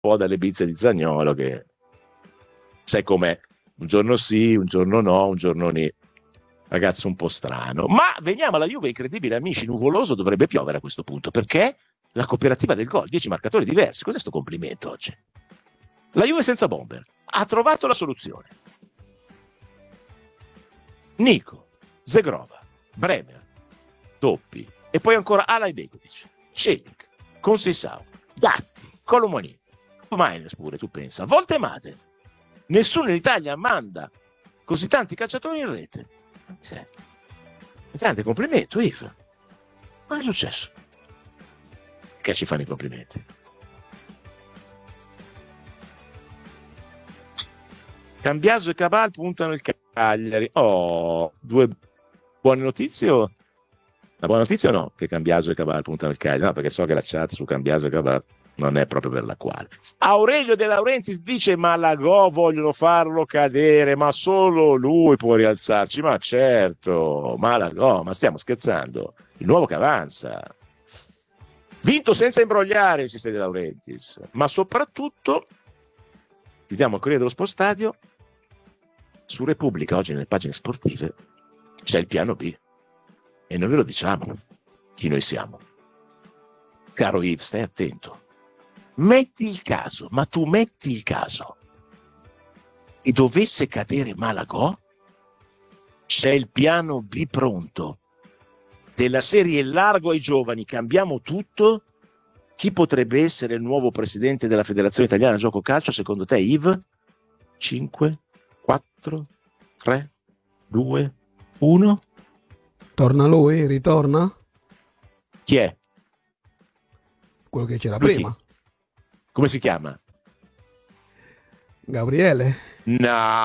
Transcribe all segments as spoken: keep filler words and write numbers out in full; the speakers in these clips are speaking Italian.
po' dalle bizze di Zaniolo, che sai com'è, un giorno sì, un giorno no, un giorno ni. Ragazzo un po' strano. Ma veniamo alla Juve, incredibile, amici, nuvoloso, dovrebbe piovere a questo punto, perché la cooperativa del gol, dieci marcatori diversi. Cos'è sto complimento oggi? La Juve senza bomber ha trovato la soluzione. Nico, Zegrova, Bremer, doppi, e poi ancora Alay Begovic, Celik, Conceição, Gatti, Colomoni, Miners pure, tu pensa, Voltemade. Nessuno in Italia manda così tanti calciatori in rete. Sì. Grande complimento, Yves. Ma è successo? Che ci fanno i complimenti? Cambiaso e Cabal puntano il Cagliari. Oh, due buone notizie o... La buona notizia o no? Che Cambiaso e Cabal puntano il Cagliari? No, perché so che la chat su Cambiaso e Cabal non è proprio per la quale. Aurelio De Laurentiis dice: Malagò vogliono farlo cadere, ma solo lui può rialzarci. Ma certo, Malagò, ma stiamo scherzando? Il nuovo che avanza. Vinto senza imbrogliare, insiste De Laurentiis, ma soprattutto, chiudiamo il Corriere dello Sport Stadio, su Repubblica oggi nelle pagine sportive c'è il piano B e noi ve lo diciamo chi noi siamo. Caro Yves, stai attento. Metti il caso, ma tu metti il caso e dovesse cadere Malagò, c'è il piano B pronto della serie largo ai giovani, cambiamo tutto. Chi potrebbe essere il nuovo presidente della Federazione Italiana Gioco Calcio secondo te, Yves? cinque, quattro, tre, due, uno. Torna lui? Ritorna? Chi è? Quello che c'era Lui prima. Chi? Come si chiama? Gabriele? No,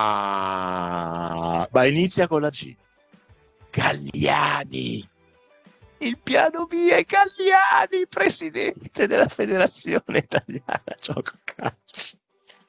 ma inizia con la G. Galliani. Il piano B è Galliani, presidente della Federazione Italiana Gioco Calcio.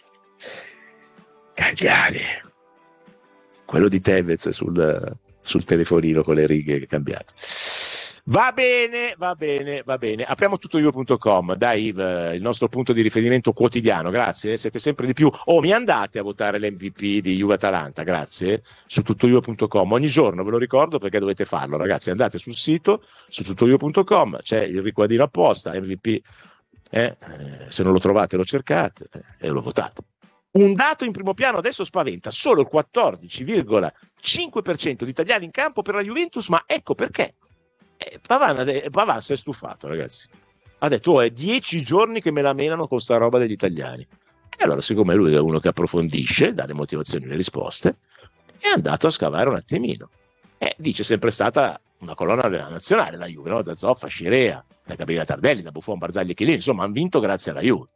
Galliani. Quello di Tevez sul, sul telefonino con le righe cambiate. Va bene, va bene, va bene. Apriamo tuttojuve punto com. Dai, Yves, il nostro punto di riferimento quotidiano. Grazie, siete sempre di più. Oh, mi andate a votare l'M V P di Juve Atalanta, grazie, su tuttojuve punto com. Ogni giorno ve lo ricordo perché dovete farlo, ragazzi. Andate sul sito, su tuttojuve punto com, c'è il riquadrino apposta, M V P. Eh, se non lo trovate lo cercate eh, e lo votate. Un dato in primo piano adesso spaventa, solo il quattordici virgola cinque per cento di italiani in campo per la Juventus, ma ecco perché. Eh, Pavan, Pavan si è stufato, ragazzi. Ha detto: oh, è dieci giorni che me la menano con sta roba degli italiani. E allora, siccome lui è uno che approfondisce, dà le motivazioni e le risposte, è andato a scavare un attimino. Eh, dice sempre stata una colonna della nazionale, la Juve, no? Da Zoffa, Scirea, da Gabriele Tardelli, da Buffon, Barzagli e Chiellini, insomma, hanno vinto grazie alla Juve.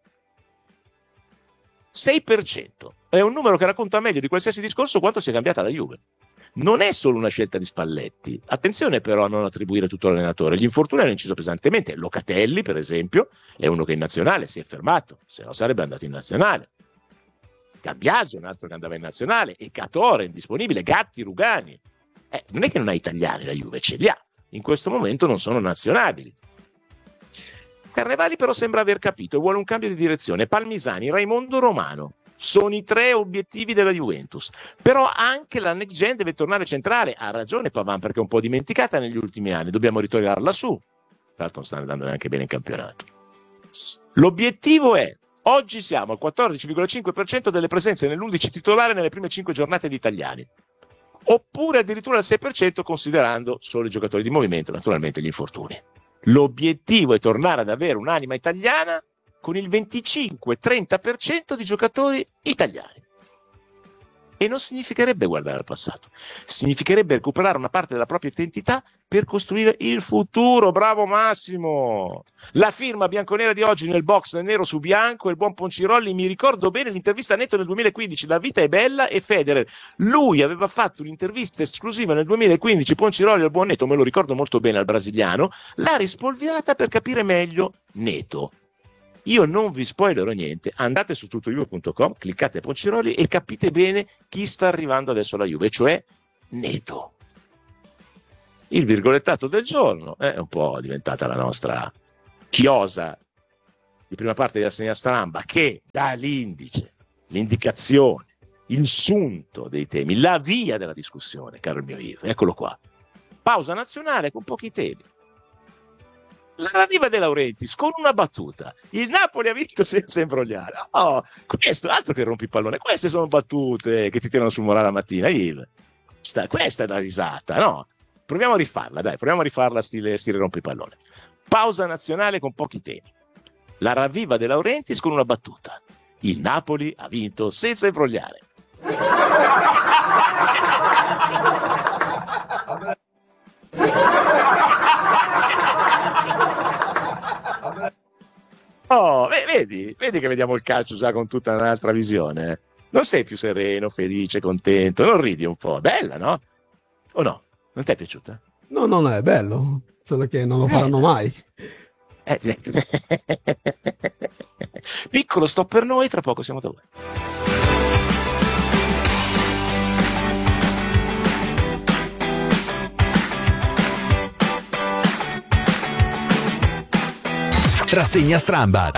sei per cento è un numero che racconta meglio di qualsiasi discorso quanto sia cambiata la Juve. Non è solo una scelta di Spalletti, attenzione però a non attribuire tutto all'allenatore, gli infortuni hanno inciso pesantemente. Locatelli per esempio è uno che in nazionale si è fermato, se no sarebbe andato in nazionale. Cambiaso un altro che andava in nazionale, e Catore indisponibile, Gatti, Rugani. Eh, non è che non ha italiani la Juve, ce li ha, in questo momento non sono nazionabili. Carnevali però sembra aver capito e vuole un cambio di direzione. Palmisani, Raimondo, Romano sono i tre obiettivi della Juventus, però anche la next gen deve tornare centrale. Ha ragione Pavan, perché è un po' dimenticata negli ultimi anni, dobbiamo ritornarla su. Tra l'altro non sta andando neanche bene in campionato. L'obiettivo è: oggi siamo al quattordici virgola cinque per cento delle presenze nell'undici titolare nelle prime cinque giornate di italiani, oppure addirittura al sei per cento considerando solo i giocatori di movimento, naturalmente gli infortuni. L'obiettivo è tornare ad avere un'anima italiana con il venticinque trenta per cento di giocatori italiani. E non significherebbe guardare al passato, significherebbe recuperare una parte della propria identità per costruire il futuro. Bravo Massimo! La firma bianconera di oggi nel box nero su bianco, il buon Poncirolli. Mi ricordo bene l'intervista a Netto nel duemilaquindici, La vita è bella, e Federer. Lui aveva fatto un'intervista esclusiva nel duemilaquindici, Poncirolli al buon Netto, me lo ricordo molto bene, al brasiliano, l'ha rispolverata per capire meglio Netto. Io non vi spoilerò niente, andate su tuttojuve punto com, cliccate Poncirolli e capite bene chi sta arrivando adesso alla Juve, cioè Neto. Il virgolettato del giorno è un po' diventata la nostra chiosa di prima parte della Rassegna Stramba che dà l'indice, l'indicazione, il sunto dei temi, la via della discussione, caro il mio Ivo. Eccolo qua. Pausa nazionale con pochi temi. La riva De Laurentiis con una battuta. Il Napoli ha vinto senza imbrogliare. Oh, questo, altro che rompi pallone. Queste sono battute che ti tirano sul morale la mattina, Ivo. Questa, questa è la risata, no? Proviamo a rifarla, dai, proviamo a rifarla stile, stile rompi pallone. Pausa nazionale con pochi temi. La ravviva De Laurentiis con una battuta. Il Napoli ha vinto senza imbrogliare. Oh, vedi, vedi che vediamo il calcio già con tutta un'altra visione. Non sei più sereno, felice, contento, non ridi un po'. Bella, no? O no? Non ti è piaciuta? No, non è bello, solo che non lo faranno mai. Eh, sì. Piccolo stop per noi, tra poco siamo da voi. Rassegna Stramba.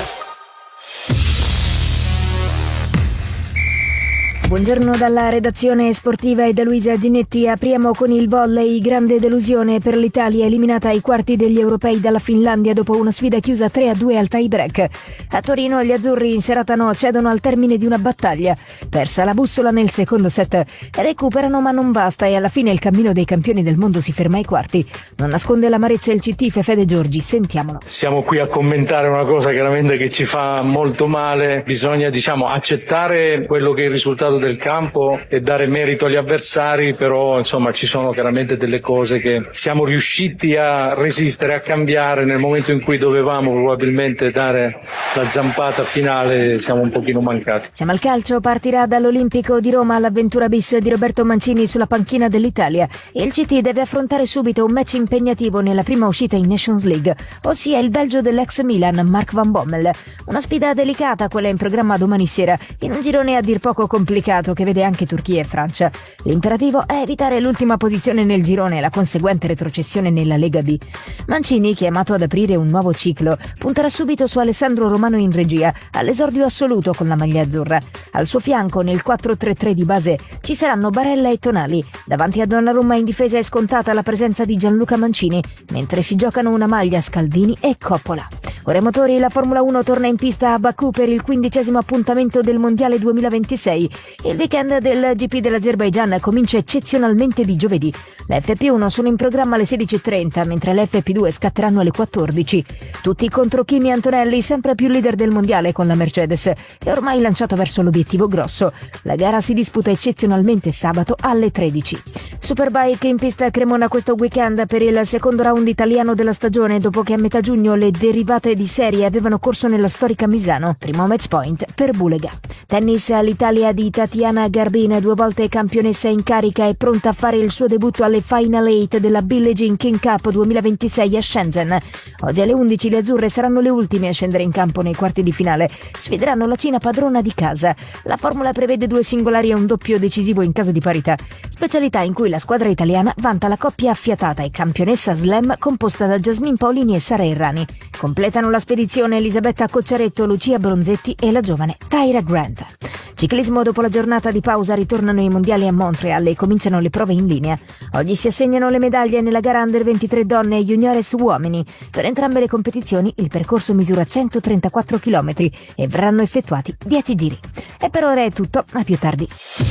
Buongiorno dalla redazione sportiva e da Luisa Ginetti. Apriamo con il volley. Grande delusione per l'Italia, eliminata ai quarti degli europei dalla Finlandia dopo una sfida chiusa tre a due al tie break. A Torino gli azzurri in serata no cedono al termine di una battaglia. Persa la bussola nel secondo set. Recuperano ma non basta e alla fine il cammino dei campioni del mondo si ferma ai quarti. Non nasconde l'amarezza il C T Fede Giorgi, sentiamolo. Siamo qui a commentare una cosa chiaramente che ci fa molto male. Bisogna, diciamo, accettare quello che è il risultato del campo e dare merito agli avversari, però insomma ci sono chiaramente delle cose che siamo riusciti a resistere, a cambiare nel momento in cui dovevamo probabilmente dare la zampata finale, siamo un pochino mancati. Siamo al calcio, partirà dall'Olimpico di Roma l'avventura bis di Roberto Mancini sulla panchina dell'Italia. Il C T deve affrontare subito un match impegnativo nella prima uscita in Nations League, ossia il Belgio dell'ex Milan Mark van Bommel. Una sfida delicata quella in programma domani sera, in un girone a dir poco complicato che vede anche Turchia e Francia. L'imperativo è evitare l'ultima posizione nel girone e la conseguente retrocessione nella Lega B. Mancini, chiamato ad aprire un nuovo ciclo, punterà subito su Alessandro Romano in regia, all'esordio assoluto con la maglia azzurra. Al suo fianco, nel quattro tre tre di base, ci saranno Barella e Tonali. Davanti a Donnarumma in difesa è scontata la presenza di Gianluca Mancini, mentre si giocano una maglia Scalvini e Coppola. Ora motori, la Formula uno torna in pista a Baku per il quindicesimo appuntamento del Mondiale duemilaventisei. Il weekend del G P dell'Azerbaigian comincia eccezionalmente di giovedì. Le F P uno sono in programma alle sedici e trenta, mentre le F P due scatteranno alle quattordici. Tutti contro Kimi Antonelli, sempre più leader del mondiale con la Mercedes, e ormai lanciato verso l'obiettivo grosso. La gara si disputa eccezionalmente sabato alle tredici. Superbike in pista a Cremona questo weekend per il secondo round italiano della stagione, dopo che a metà giugno le derivate di serie avevano corso nella storica Misano. Primo match point per Bulega. Tennis, all'Italia di Tatiana Garbin, due volte campionessa in carica, è pronta a fare il suo debutto alle Final eight della Billie Jean King Cup duemilaventisei a Shenzhen. Oggi alle undici le azzurre saranno le ultime a scendere in campo nei quarti di finale. Sfideranno la Cina padrona di casa. La formula prevede due singolari e un doppio decisivo in caso di parità, specialità in cui la squadra italiana vanta la coppia affiatata e campionessa slam composta da Jasmine Paolini e Sara Errani. Completano la spedizione Elisabetta Cocciaretto, Lucia Bronzetti e la giovane Tyra Grant. Ciclismo, dopo la giornata di pausa ritornano i mondiali a Montreal e cominciano le prove in linea. Oggi si assegnano le medaglie nella gara under ventitré donne e juniores uomini. Per entrambe le competizioni il percorso misura centotrentaquattro chilometri e verranno effettuati dieci giri. E per ora è tutto, a più tardi.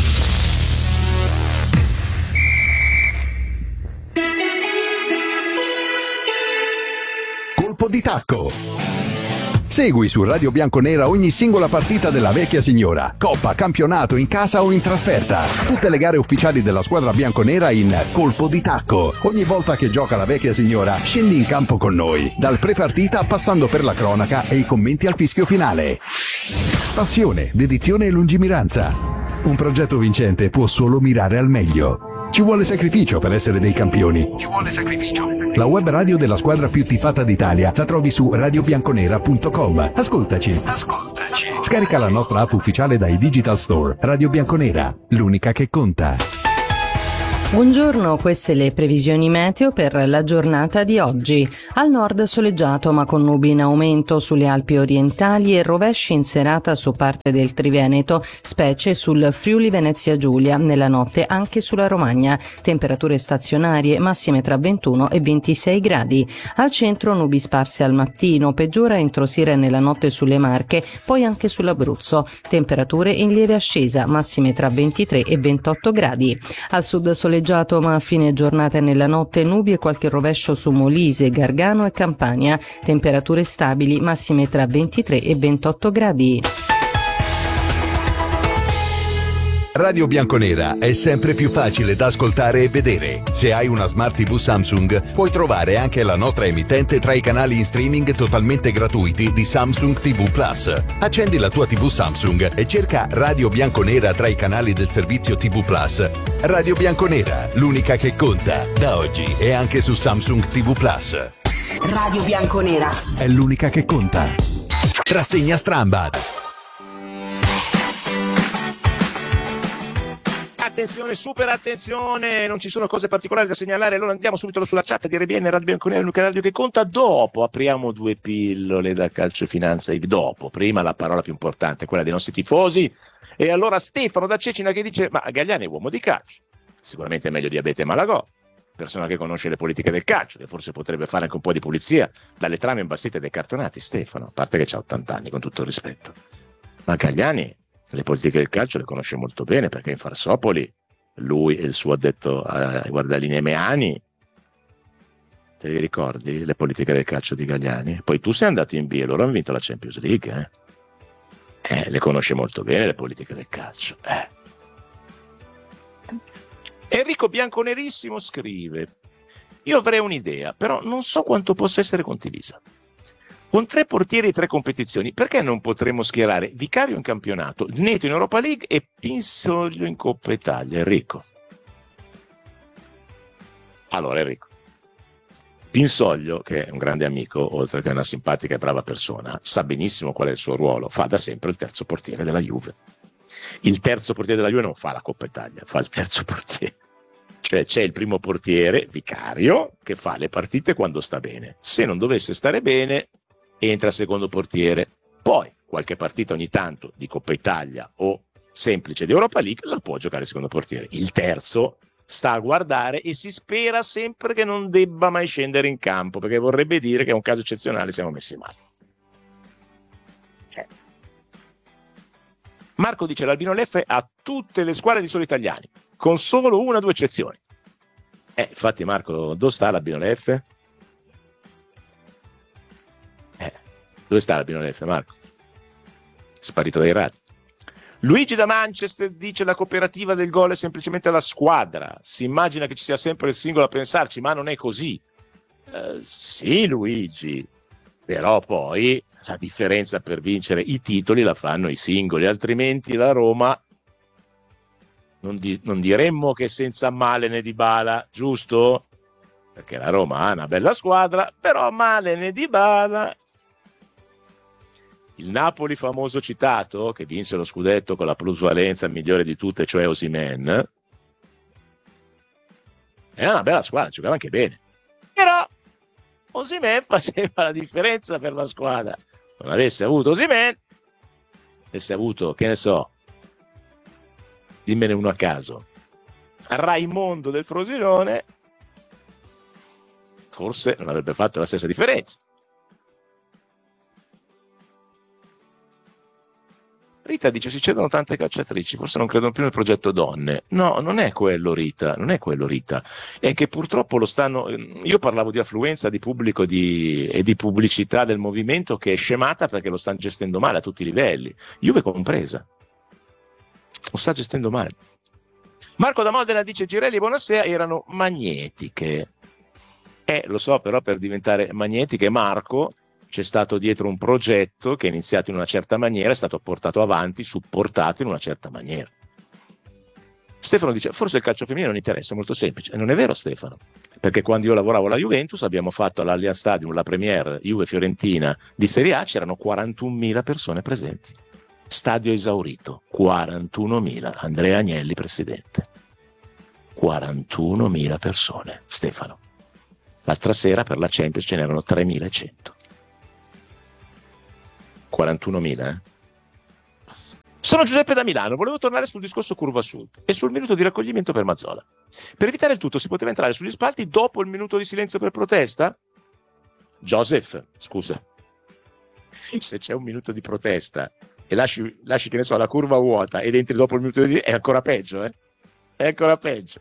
Colpo di tacco. Segui su Radio Bianconera ogni singola partita della vecchia signora, coppa, campionato, in casa o in trasferta. Tutte le gare ufficiali della squadra bianconera in Colpo di tacco. Ogni volta che gioca la vecchia signora, scendi in campo con noi, dal pre-partita passando per la cronaca e i commenti al fischio finale. Passione, dedizione e lungimiranza. Un progetto vincente può solo mirare al meglio. Ci vuole sacrificio per essere dei campioni. Ci vuole sacrificio. La web radio della squadra più tifata d'Italia la trovi su radio bianconera punto com. Ascoltaci. Ascoltaci. Scarica la nostra app ufficiale dai Digital Store. Radio Bianconera, l'unica che conta. Buongiorno, queste le previsioni meteo per la giornata di oggi. Al nord soleggiato ma con nubi in aumento sulle Alpi orientali e rovesci in serata su parte del Triveneto, specie sul Friuli Venezia Giulia, nella notte anche sulla Romagna. Temperature stazionarie massime tra ventuno e ventisei gradi. Al centro nubi sparse al mattino, peggiora entro sera e nella notte sulle Marche, poi anche sull'Abruzzo. Temperature in lieve ascesa, massime tra ventitré e ventotto gradi. Al sud soleggiato ma a fine giornata e nella notte nubi e qualche rovescio su Molise, Gargano e Campania. Temperature stabili, massime tra ventitré e ventotto gradi. Radio Bianconera è sempre più facile da ascoltare e vedere. Se hai una Smart tivù Samsung, puoi trovare anche la nostra emittente tra i canali in streaming totalmente gratuiti di Samsung tivù Plus. Accendi la tua tivù Samsung e cerca Radio Bianconera tra i canali del servizio tivù Plus. Radio Bianconera, l'unica che conta, da oggi e anche su Samsung tivù Plus. Radio Bianconera È l'unica che conta. Rassegna Strambad. Attenzione, super attenzione, non ci sono cose particolari da segnalare, allora andiamo subito sulla chat di R B N, Radio Bianconera, l'unica radio che conta. Dopo apriamo due pillole da calcio e finanza, dopo, prima la parola più importante, quella dei nostri tifosi. E allora Stefano da Cecina che dice: ma Galliani è uomo di calcio, sicuramente è meglio di Abete e Malagò, persona che conosce le politiche del calcio, che forse potrebbe fare anche un po' di pulizia dalle trame imbastite dei cartonati. Stefano, a parte che c'ha ottanta anni, con tutto il rispetto, ma Galliani le politiche del calcio le conosce molto bene, perché in Farsopoli lui e il suo addetto ai guardalinee Meani, te li ricordi le politiche del calcio di Galliani? Poi tu sei andato in B e loro hanno vinto la Champions League, eh? Eh, le conosce molto bene le politiche del calcio. Eh. Enrico Bianconerissimo scrive: io avrei un'idea, però non so quanto possa essere condivisa. Con tre portieri e tre competizioni, perché non potremmo schierare Vicario in campionato, Neto in Europa League e Pinsoglio in Coppa Italia? Enrico. Allora Enrico, Pinsoglio, che è un grande amico, oltre che una simpatica e brava persona, sa benissimo qual è il suo ruolo, fa da sempre il terzo portiere della Juve. Il terzo portiere della Juve non fa la Coppa Italia, fa il terzo portiere. Cioè c'è il primo portiere, Vicario, che fa le partite quando sta bene. Se non dovesse stare bene, entra secondo portiere. Poi qualche partita ogni tanto di Coppa Italia o semplice di Europa League la può giocare secondo portiere. Il terzo sta a guardare e si spera sempre che non debba mai scendere in campo, perché vorrebbe dire che è un caso eccezionale, siamo messi male. Eh. Marco dice: l'Albino Leffe ha tutte le squadre di solo italiani, con solo una o due eccezioni. Eh, infatti Marco, dove sta l'Albino Leffe? Eh, dove sta l'Albino Leffe, Marco? Sparito dai radar. Luigi da Manchester dice: la cooperativa del gol è semplicemente la squadra, si immagina che ci sia sempre il singolo a pensarci, ma non è così. Eh, sì Luigi, però poi la differenza per vincere i titoli la fanno i singoli, altrimenti la Roma non, di, non diremmo che senza Malen e Dybala, giusto? Perché la Roma ha una bella squadra, però Malen e Dybala. Il Napoli famoso citato, che vinse lo scudetto con la plusvalenza migliore di tutte, cioè Osimhen, era una bella squadra, giocava anche bene, però Osimhen faceva la differenza per la squadra. Non avesse avuto Osimhen, avesse avuto, che ne so, dimmene uno a caso, Raimondo del Frosinone, forse non avrebbe fatto la stessa differenza. Rita dice: si cedono tante calciatrici, forse non credono più nel progetto donne. No, non è quello Rita, non è quello Rita, è che purtroppo lo stanno, io parlavo di affluenza di pubblico di, e di pubblicità del movimento che è scemata perché lo stanno gestendo male a tutti i livelli, Juve compresa, lo sta gestendo male. Marco da Modena dice: Girelli e Bonasera erano magnetiche. Eh, lo so, però per diventare magnetiche, Marco, c'è stato dietro un progetto che è iniziato in una certa maniera, è stato portato avanti, supportato in una certa maniera. Stefano dice: forse il calcio femminile non interessa, è molto semplice. E non è vero, Stefano, perché quando io lavoravo alla Juventus abbiamo fatto all'Allianz Stadium la premiere Juve-Fiorentina di Serie A, c'erano quarantunomila persone presenti, stadio esaurito, quarantunomila, Andrea Agnelli presidente, quarantunomila persone, Stefano. L'altra sera per la Champions ce n'erano tremilacento. quarantunomila, eh? Sono Giuseppe da Milano, volevo tornare sul discorso Curva Sud e sul minuto di raccoglimento per Mazzola. Per evitare il tutto si poteva entrare sugli spalti dopo il minuto di silenzio per protesta? Joseph, scusa, se c'è un minuto di protesta e lasci, lasci che ne so, la curva vuota ed entri dopo il minuto di... è ancora peggio, eh? È ancora peggio.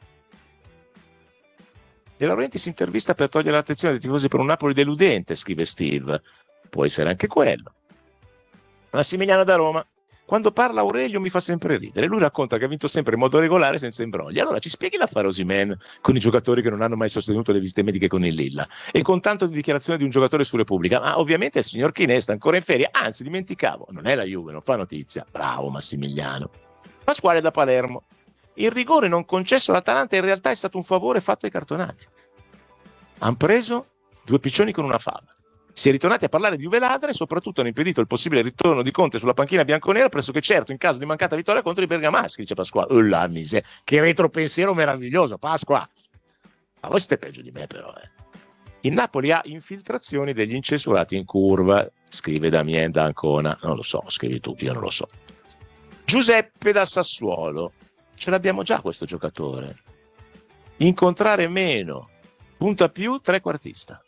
De Laurentiis si intervista per togliere l'attenzione dei tifosi per un Napoli deludente, scrive Steve. Può essere anche quello. Massimiliano da Roma. Quando parla Aurelio mi fa sempre ridere. Lui racconta che ha vinto sempre in modo regolare senza imbrogli. Allora ci spieghi l'affare Osimhen con i giocatori che non hanno mai sostenuto le visite mediche con il Lilla e con tanto di dichiarazione di un giocatore su Repubblica. Ma ovviamente il signor Chinè sta ancora in ferie. Anzi, dimenticavo, non è la Juve, non fa notizia. Bravo Massimiliano. Pasquale da Palermo. Il rigore non concesso all'Atalanta in realtà è stato un favore fatto ai cartonati. Han preso due piccioni con una fava. Si è ritornati a parlare di Juve ladra e soprattutto hanno impedito il possibile ritorno di Conte sulla panchina bianconera, pressoché certo in caso di mancata vittoria contro i bergamaschi, dice Pasquale. Oh la miseria, che retropensiero meraviglioso, Pasqua. Ma voi siete peggio di me però, eh. Il Napoli ha infiltrazioni degli incensurati in curva, scrive Damien da Ancona. Non lo so, scrivi tu, io non lo so. Giuseppe da Sassuolo. Ce l'abbiamo già questo giocatore. Incontrare meno, punta più, trequartista.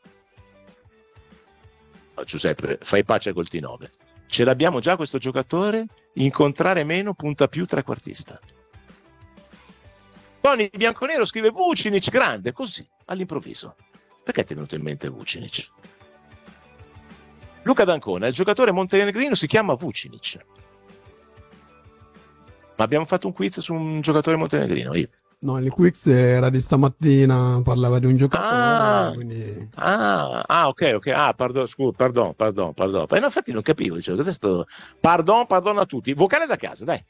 Giuseppe, fai pace col T nove. Ce l'abbiamo già questo giocatore, incontrare meno, punta più, trequartista. Tony Bianconero scrive Vucinic grande, così, all'improvviso. Perché ti è venuto in mente Vucinic? Luca D'Ancona, il giocatore montenegrino si chiama Vucinic. Ma abbiamo fatto un quiz su un giocatore montenegrino, io. No, il quiz era di stamattina, parlava di un giocatore, ah, quindi... ah, ah, ok, ok, ah, pardon, scusa, pardon, pardon, pardon. Ma no, infatti non capivo, dicevo, cos'è sto... Pardon, pardon a tutti. Vocale da casa, dai.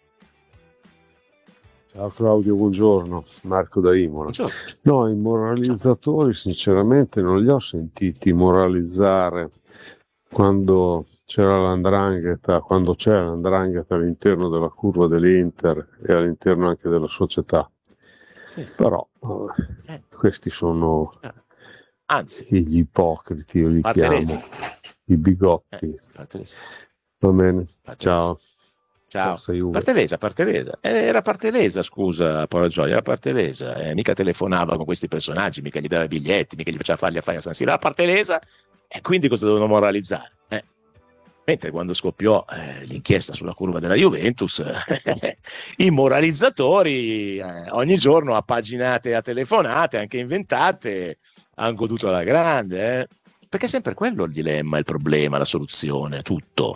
Ciao Claudio, buongiorno, Marco da Imola. Buongiorno. No, i moralizzatori sinceramente non li ho sentiti moralizzare quando c'era l'andrangheta, quando c'è l'andrangheta all'interno della curva dell'Inter e all'interno anche della società. Sì. Però eh, questi sono anzi gli ipocriti, io li Partelesi. chiamo i bigotti. Eh, Partelesi. Va bene, Partelesi. ciao. Ciao, Forza Juve. Partelesa, Partelesa, eh, era Partelesa, scusa, Paolo Gioia, era Partelesa, eh, mica telefonava con questi personaggi, mica gli dava i biglietti, mica gli faceva fargli affari a San Siro, era Partelesa, e quindi cosa dovevano moralizzare? Eh? Mentre quando scoppiò eh, l'inchiesta sulla curva della Juventus, eh, i moralizzatori eh, ogni giorno a paginate, a telefonate, anche inventate, hanno goduto alla grande, eh? Perché è sempre quello il dilemma, il problema, la soluzione, tutto.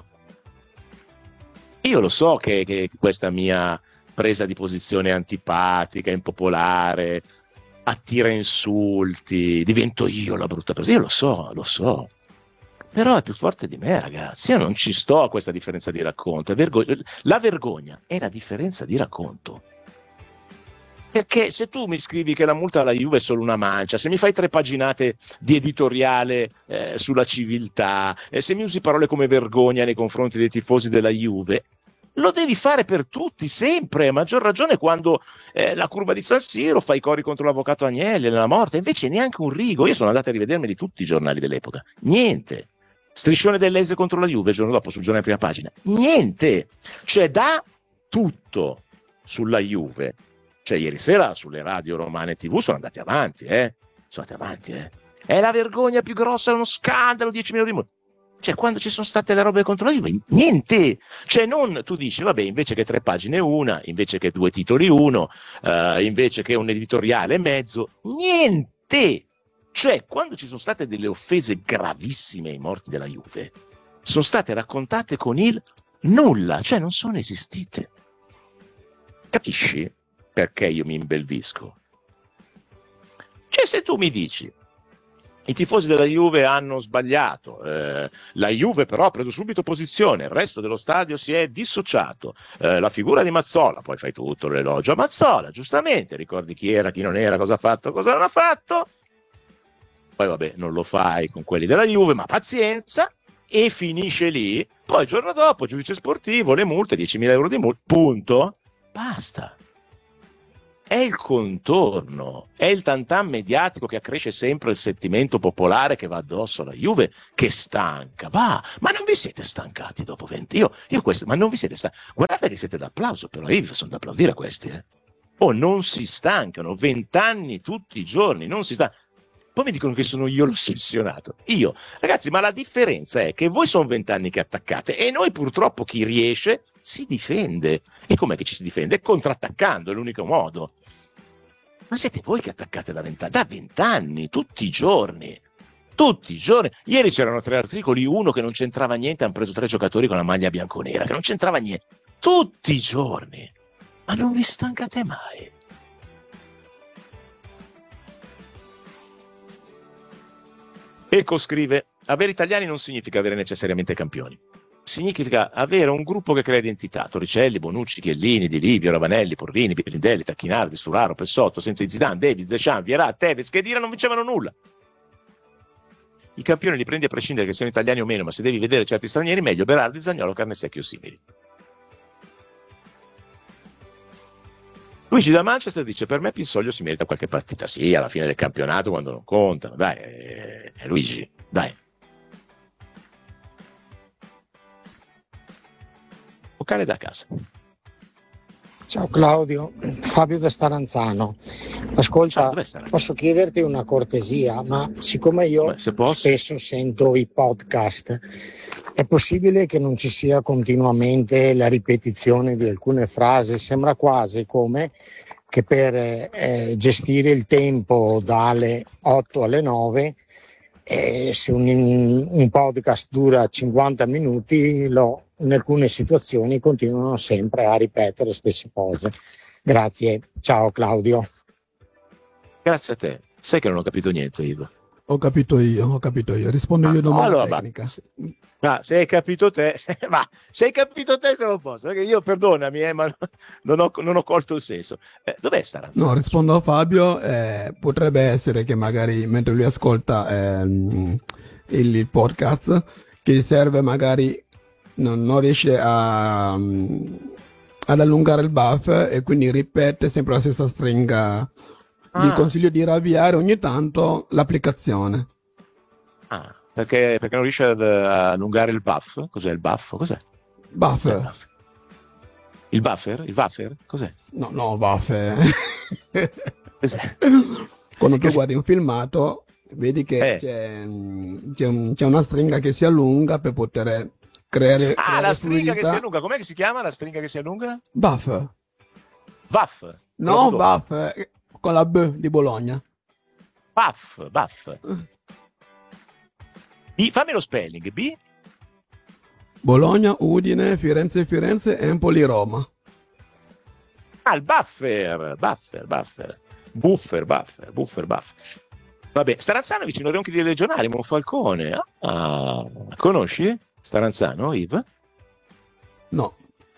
Io lo so che, che questa mia presa di posizione antipatica, impopolare, attira insulti, divento io la brutta persona, io lo so, lo so. Però è più forte di me, ragazzi. Io non ci sto a questa differenza di racconto. È vergo- la vergogna è la differenza di racconto. Perché se tu mi scrivi che la multa alla Juve è solo una mancia, se mi fai tre paginate di editoriale eh, sulla civiltà, eh, se mi usi parole come vergogna nei confronti dei tifosi della Juve, lo devi fare per tutti, sempre, a maggior ragione quando eh, la curva di San Siro fa i cori contro l'avvocato Agnelli nella morte. Invece neanche un rigo. Io sono andato a rivedermeli tutti i giornali dell'epoca. Niente. Striscione dell'Ese contro la Juve il giorno dopo sul giornale prima pagina. Niente. Cioè da tutto sulla Juve. Cioè ieri sera sulle radio romane tivù sono andati avanti, eh. Sono andati avanti, eh. È la vergogna più grossa, è uno scandalo, dieci milioni di morti. Cioè quando ci sono state le robe contro la Juve, niente. Cioè non, tu dici, vabbè, invece che tre pagine una, invece che due titoli uno, uh, invece che un editoriale e mezzo, niente. Cioè quando ci sono state delle offese gravissime ai morti della Juve, sono state raccontate con il nulla, cioè non sono esistite. Capisci perché io mi imbelvisco? Cioè se tu mi dici i tifosi della Juve hanno sbagliato, eh, la Juve però ha preso subito posizione, il resto dello stadio si è dissociato, eh, la figura di Mazzola, poi fai tutto l'elogio a Mazzola, giustamente, ricordi chi era, chi non era, cosa ha fatto, cosa non ha fatto, poi vabbè non lo fai con quelli della Juve, ma pazienza, e finisce lì, poi il giorno dopo giudice sportivo, le multe, diecimila euro di multa, punto, basta. è il contorno, è il tantan mediatico che accresce sempre il sentimento popolare che va addosso alla Juve, che stanca. Va, ma non vi siete stancati dopo venti? Io, io questo, ma non vi siete stancati? Guardate che siete d'applauso, però io sono da applaudire a questi, eh. Oh, non si stancano, vent'anni tutti i giorni, non si stancano. Poi mi dicono che sono io l'ossessionato. Io, ragazzi, ma la differenza è che voi sono vent'anni che attaccate e noi purtroppo chi riesce si difende. E com'è che ci si difende? Contrattaccando, è l'unico modo. Ma siete voi che attaccate da vent'anni, da vent'anni, tutti i giorni. Tutti i giorni. Ieri c'erano tre articoli, uno che non c'entrava niente, hanno preso tre giocatori con la maglia bianconera, che non c'entrava niente. Tutti i giorni. Ma non vi stancate mai. Eco scrive: avere italiani non significa avere necessariamente campioni, significa avere un gruppo che crea identità. Torricelli, Bonucci, Chiellini, Di Livio, Ravanelli, Porrini, Pirandelli, Tacchinardi, Sturaro, Pessotto, senza i Zidane, Davies, Deschamps, Vieira, Tevez, Khedira non vincevano nulla. I campioni li prendi a prescindere che siano italiani o meno, ma se devi vedere certi stranieri meglio Berardi, Zaniolo, Carnesecchi o simili. Luigi da Manchester dice: per me Pinsoglio si merita qualche partita, sì, alla fine del campionato quando non contano, dai, eh, Luigi, dai. Vocale da casa. Ciao Claudio, Fabio da Staranzano. Ascolta, posso chiederti una cortesia, ma siccome io Beh, spesso sento i podcast, è possibile che non ci sia continuamente la ripetizione di alcune frasi? Sembra quasi come che per eh, gestire il tempo dalle otto alle nove, eh, se un, un podcast dura cinquanta minuti, lo in alcune situazioni continuano sempre a ripetere le stesse cose. Grazie, ciao Claudio. Grazie a te. Sai che non ho capito niente, Ivo. Ho capito io, ho capito io. Rispondo io domani. Allora, tecnica. Ma, se, ma se hai capito te, se, ma se hai capito te siamo a posto, perché io, perdonami, eh, ma non ho, non ho colto il senso. Eh, dov'è Staranzano? No, rispondo a Fabio. Eh, potrebbe essere che magari mentre lui ascolta ehm, il, il podcast, che serve magari non, non riesce a, um, ad allungare il buff e quindi ripete sempre la stessa stringa. Ah. Vi consiglio di ravviare ogni tanto l'applicazione. Ah, perché, perché non riesce ad uh, allungare il buff? Cos'è il buff? Cos'è? Buffer. Il buffer? Il buffer? Il buffer? Cos'è? No, no, buffer. Cos'è? Quando tu guardi un filmato, vedi che Eh. c'è, c'è, un- c'è una stringa che si allunga per poter creare. Ah, creare la stringa che fluidità. si allunga. Com'è che si chiama la stringa che si allunga? Buffer. Vaff. No, Con buffer. Con la B di Bologna. Buff, buff. B, fammi lo spelling. B? Bologna, Udine, Firenze, Firenze, Empoli, Roma. Ah, il buffer, buffer, buffer. Buffer, buffer, buffer, buffer. Vabbè, Staranzano è vicino ai Ronchi dei Legionari, Monfalcone. Ah, conosci Staranzano, Yves? No.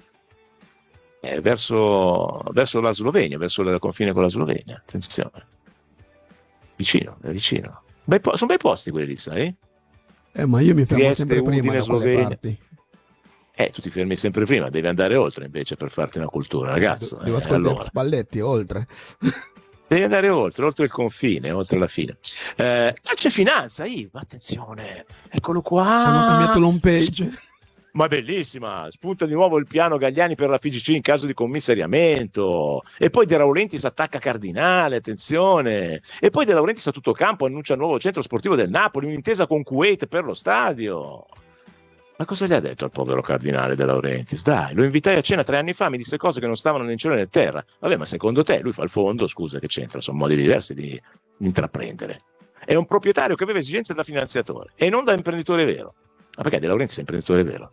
È verso, verso la Slovenia, verso il confine con la Slovenia. Attenzione. Vicino, è vicino. Bei po- sono bei posti quelli lì, sai? Eh, ma io mi fermo Trieste, sempre prima Udine, da quelle Slovenia. parti. Eh, tu ti fermi sempre prima, devi andare oltre invece per farti una cultura, ragazzo. Devo Eh, ascoltare allora. Spalletti, oltre. Devi andare oltre, oltre il confine, oltre la fine. Eh, calcio e finanza, Yves, attenzione, eccolo qua. Hanno cambiato l'home page. Ma è bellissima, spunta di nuovo il piano Gagliani per la F I G C in caso di commissariamento, e poi De Laurentiis attacca Cardinale, attenzione, e poi De Laurentiis a tutto campo annuncia il nuovo centro sportivo del Napoli, un'intesa con Kuwait per lo stadio. Ma cosa gli ha detto al povero Cardinale De Laurentiis? Dai, lo invitai a cena tre anni fa, mi disse cose che non stavano né in cielo né in terra. Vabbè, ma secondo te lui fa il fondo? Scusa, che c'entra? Sono modi diversi di intraprendere. È un proprietario che aveva esigenze da finanziatore e non da imprenditore vero. Ma perché De Laurentiis è imprenditore vero?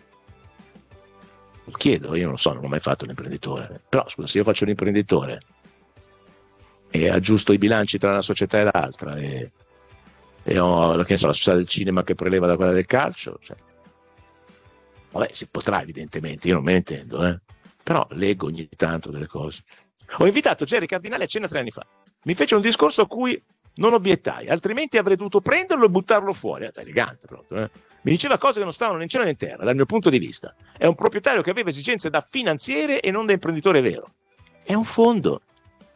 Lo chiedo, io non lo so, non ho mai fatto l'imprenditore. Però scusa, se io faccio l'imprenditore e aggiusto i bilanci tra una società e l'altra e, e ho, che ne so, la società del cinema che preleva da quella del calcio, cioè, vabbè, si potrà evidentemente, io non me ne intendo, eh. Però leggo ogni tanto delle cose. Ho invitato Jerry Cardinale a cena tre anni fa. Mi fece un discorso a cui non obiettai, altrimenti avrei dovuto prenderlo e buttarlo fuori. Elegante proprio, eh. Mi diceva cose che non stavano né in cielo né in terra, dal mio punto di vista. È un proprietario che aveva esigenze da finanziere e non da imprenditore vero. È un fondo.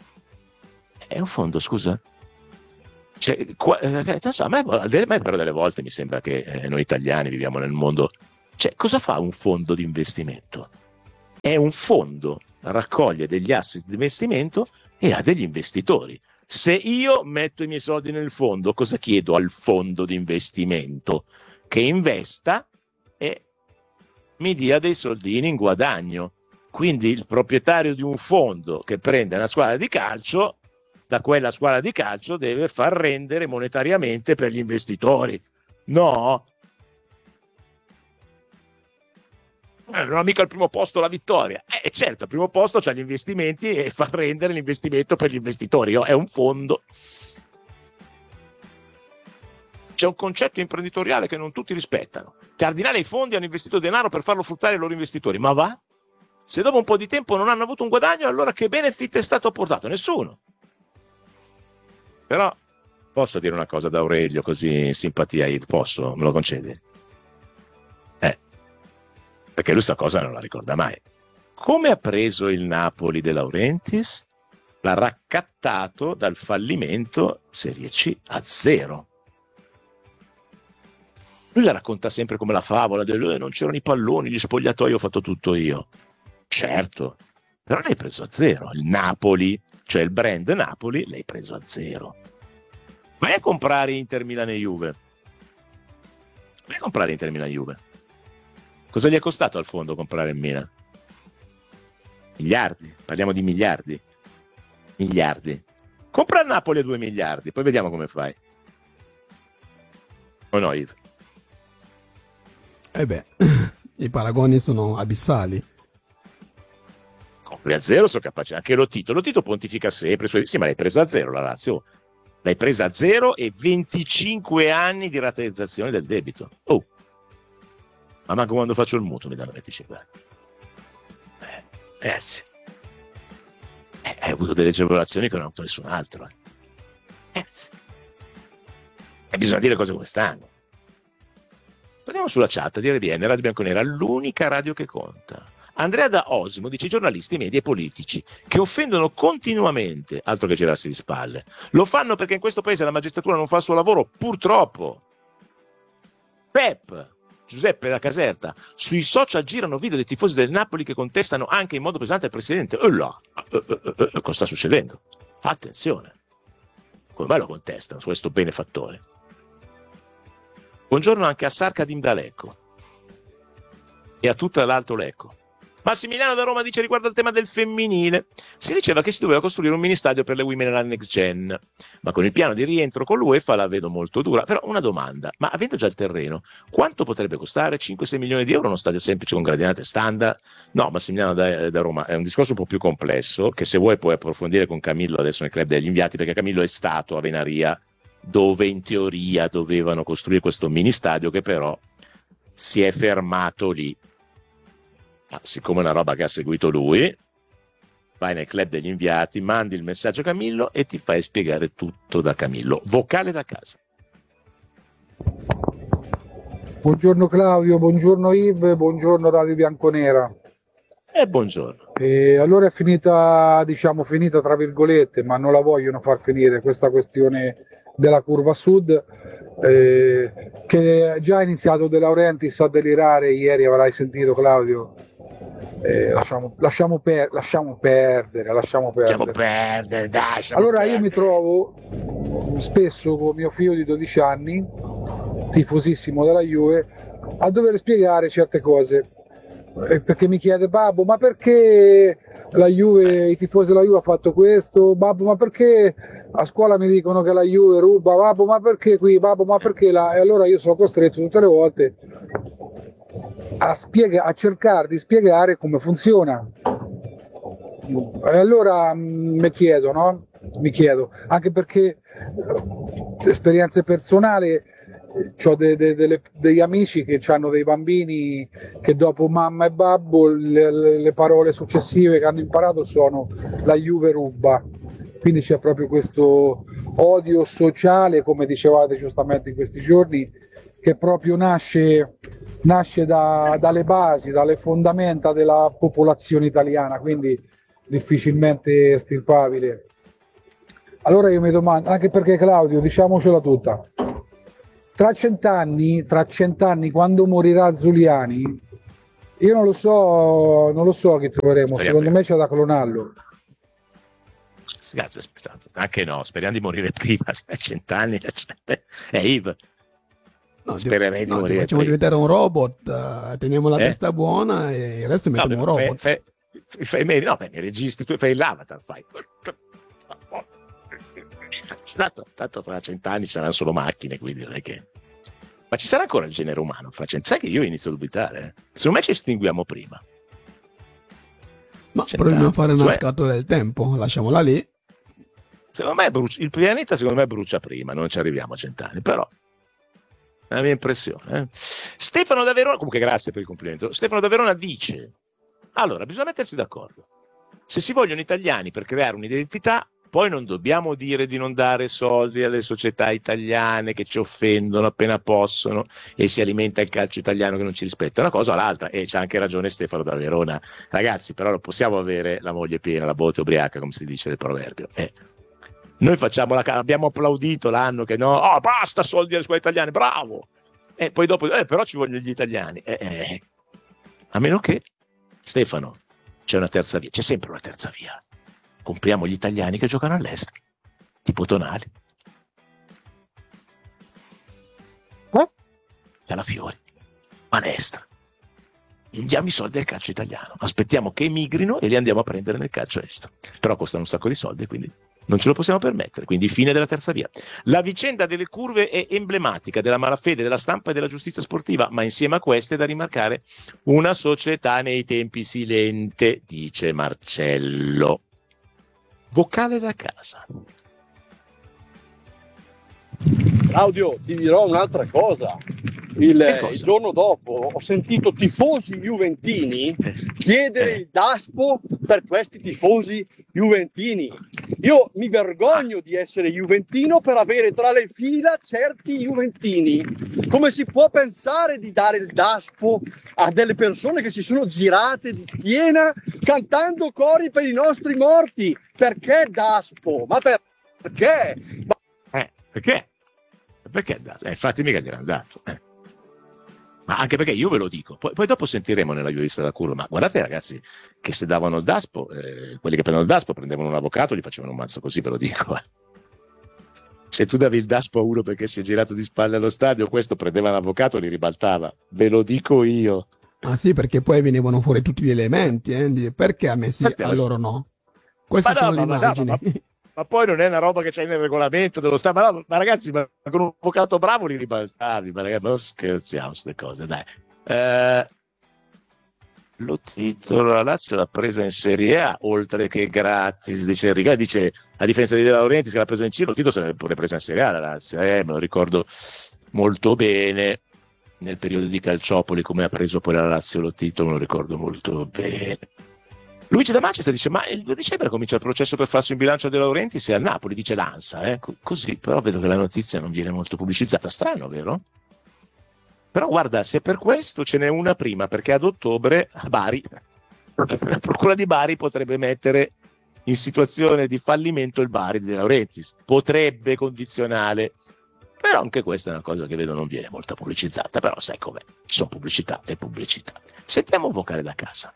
È un fondo, scusa? Cioè, qua, eh, a, me, a me però delle volte mi sembra che eh, noi italiani viviamo nel mondo. Cioè, cosa fa un fondo di investimento? È un fondo, raccoglie degli asset di investimento e ha degli investitori. Se io metto i miei soldi nel fondo, cosa chiedo al fondo di investimento? Che investa e mi dia dei soldini in guadagno. Quindi il proprietario di un fondo che prende una squadra di calcio, da quella squadra di calcio deve far rendere monetariamente per gli investitori. No? Eh, non ha mica al primo posto la vittoria. Eh, certo, al primo posto c'ha gli investimenti e fa rendere l'investimento per gli investitori. Oh, è un fondo. C'è un concetto imprenditoriale che non tutti rispettano. Cardinale e i fondi hanno investito denaro per farlo fruttare ai loro investitori. Ma va? Se dopo un po' di tempo non hanno avuto un guadagno, allora che benefit è stato portato? Nessuno. Però posso dire una cosa da Aurelio, così in simpatia, posso? Me lo concedi? Eh, perché lui sta cosa non la ricorda mai. Come ha preso il Napoli De Laurentiis? L'ha raccattato dal fallimento Serie C a zero. Lui la racconta sempre come la favola del eh, non c'erano i palloni, gli spogliatoi, ho fatto tutto io. Certo, però l'hai preso a zero. Il Napoli, cioè il brand Napoli, l'hai preso a zero. Vai a comprare Inter, Milan e Juve. Vai a comprare Inter, Milan e Juve. Cosa gli è costato al fondo comprare il Milan? Miliardi, parliamo di miliardi. Miliardi. Compra il Napoli a due miliardi, poi vediamo come fai. O no, Yves? Eh beh, i paragoni sono abissali. Compri a zero, sono capace. Anche lo Tito. Lo Tito pontifica sempre. Suoi... Sì, ma l'hai presa a zero la Lazio. L'hai presa a zero e venticinque anni di rateizzazione del debito. Oh, ma manco quando faccio il mutuo mi danno venticinque anni. Eh, ragazzi, eh, hai avuto delle agevolazioni che non ha avuto nessun altro. Eh. E bisogna dire cose come stanno. Andiamo sulla chat a dire bene, Radio Bianconera, l'unica radio che conta. Andrea da Osimo dice: i giornalisti, media e politici che offendono continuamente, altro che girarsi di spalle, lo fanno perché in questo paese la magistratura non fa il suo lavoro, purtroppo. Pep, Giuseppe da Caserta, sui social girano video dei tifosi del Napoli che contestano anche in modo pesante il presidente. E là, eh, eh, eh, cosa sta succedendo? Attenzione, come mai lo contestano su questo benefattore? Buongiorno anche a Sarkadim da Lecco e a tutta l'Alto Lecco. Massimiliano da Roma dice riguardo al tema del femminile: si diceva che si doveva costruire un mini stadio per le Women alla Next Gen, ma con il piano di rientro con l'UEFA la vedo molto dura. Però una domanda: ma avendo già il terreno, quanto potrebbe costare? cinque sei milioni di euro uno stadio semplice con gradinate standard? No, Massimiliano da, da Roma, è un discorso un po' più complesso che se vuoi puoi approfondire con Camillo adesso nel club degli inviati, perché Camillo è stato a Venaria dove in teoria dovevano costruire questo mini stadio che però si è fermato lì. Ma siccome è una roba che ha seguito lui, vai nel club degli inviati, mandi il messaggio a Camillo e ti fai spiegare tutto da Camillo. Vocale da casa. Buongiorno Claudio, buongiorno Yves, buongiorno Radio Bianconera. E eh, buongiorno. E allora è finita, diciamo finita tra virgolette, ma non la vogliono far finire questa questione della curva sud, eh, che già ha iniziato De Laurentiis a delirare ieri, avrai sentito Claudio. Eh, lasciamo, lasciamo, per, lasciamo perdere, lasciamo perdere. Lasciamo perdere, dai. Allora perdere. Io mi trovo spesso con mio figlio di dodici anni, tifosissimo della Juve, a dover spiegare certe cose, eh, perché mi chiede: babbo, ma perché la Juve, i tifosi della Juve ha fatto questo? Babbo, ma perché a scuola mi dicono che la Juve ruba? Babbo, ma perché qui? Babbo, ma perché là? E allora io sono costretto tutte le volte a, spiega- a cercare di spiegare come funziona. E allora mi chiedo, no? Mi chiedo, anche perché esperienze personali, ho de- de- de- degli amici che hanno dei bambini che dopo mamma e babbo le, le, le parole successive che hanno imparato sono la Juve ruba, quindi c'è proprio questo odio sociale, come dicevate giustamente in questi giorni, che proprio nasce, nasce da, dalle basi, dalle fondamenta della popolazione italiana, quindi difficilmente estirpabile. Allora io mi domando, anche perché Claudio, diciamocela tutta, tra cent'anni, tra cent'anni quando morirà Zuliani, io non lo so, non lo so chi troveremo, speriamo secondo prima. Me c'è da clonarlo. Grazie, anche no, speriamo di morire prima, cent'anni, è Yves. No, speriamo di no, morire facciamo prima. Diventare un robot, uh, teniamo la eh? testa buona e il resto mettiamo no, un robot. Fai, fai, fai, fai, no, beh, mi registri, tu fai l'avatar, fai. Tanto, tanto fra cent'anni saranno solo macchine, quindi non è che... Ma ci sarà ancora il genere umano fra cent'anni? Sai che io inizio a dubitare, eh? Secondo me ci estinguiamo prima. Ma proviamo a fare una cioè, scatola del tempo, lasciamola lì. Secondo me brucia, il pianeta secondo me brucia prima, non ci arriviamo a cent'anni, però è la mia impressione. Eh? Stefano da Verona, comunque grazie per il complimento, Stefano da Verona dice, allora bisogna mettersi d'accordo, se si vogliono italiani per creare un'identità, poi non dobbiamo dire di non dare soldi alle società italiane che ci offendono appena possono e si alimenta il calcio italiano che non ci rispetta. Una cosa o l'altra, e c'ha anche ragione Stefano da Verona. Ragazzi, però non possiamo avere la moglie piena, la botte ubriaca, come si dice nel proverbio. Eh. Noi facciamo la abbiamo applaudito l'anno che no, oh basta soldi alle scuole italiane, bravo! E poi dopo, eh, però ci vogliono gli italiani. Eh, eh. A meno che, Stefano, c'è una terza via, c'è sempre una terza via. Compriamo gli italiani che giocano all'estero, tipo Tonali, eh? Calafiori, Manestra. Diamo i soldi al calcio italiano, aspettiamo che emigrino e li andiamo a prendere nel calcio estero. Però costano un sacco di soldi, quindi non ce lo possiamo permettere. Quindi fine della terza via. La vicenda delle curve è emblematica della malafede, della stampa e della giustizia sportiva, ma insieme a queste è da rimarcare una società nei tempi silente, dice Marcello. Vocale da casa. Claudio, ti dirò un'altra cosa. Il, cosa. il giorno dopo ho sentito tifosi juventini chiedere il daspo per questi tifosi juventini. Io mi vergogno di essere juventino per avere tra le fila certi juventini. Come si può pensare di dare il daspo a delle persone che si sono girate di schiena cantando cori per i nostri morti? Perché daspo? Ma per- perché? Ma- eh, perché? Perché è dato? Eh, infatti mica gliel'hanno dato. Eh. Ma anche perché io ve lo dico, poi, poi dopo sentiremo nella giurista da curva, ma guardate ragazzi che se davano il daspo, eh, quelli che prendono il daspo prendevano un avvocato, gli facevano un mazzo così, ve lo dico. Eh. Se tu davi il daspo a uno perché si è girato di spalle allo stadio, questo prendeva l'avvocato e li ribaltava, ve lo dico io. Ah sì, perché poi venivano fuori tutti gli elementi, eh? Perché a me sì, a la... loro no? Queste ma sono no, le ma immagini. No, ma... Ma poi non è una roba che c'è nel regolamento dello Stato, ma, no, ma ragazzi, ma con un avvocato bravo li ribaltavi, ma, ragazzi, ma non scherziamo queste cose, dai. Eh, lo titolo la Lazio l'ha presa in Serie A, oltre che gratis, dice Enrico, dice a differenza di De Laurentiis che l'ha presa in C, lo titolo se l'è pure presa in Serie A la Lazio, eh, me lo ricordo molto bene, nel periodo di Calciopoli come ha preso poi la Lazio lo titolo, me lo ricordo molto bene. Luigi da Manchester dice, ma il due dicembre comincia il processo per farsi un bilancio a De Laurentiis e a Napoli, dice l'ANSA, eh? così, però vedo che la notizia non viene molto pubblicizzata, strano, vero? Però guarda, se per questo ce n'è una prima, perché ad ottobre a Bari, la procura di Bari potrebbe mettere in situazione di fallimento il Bari di De Laurentiis, potrebbe, condizionale, però anche questa è una cosa che vedo non viene molto pubblicizzata, però sai com'è, ci sono pubblicità e pubblicità. Sentiamo un vocale da casa.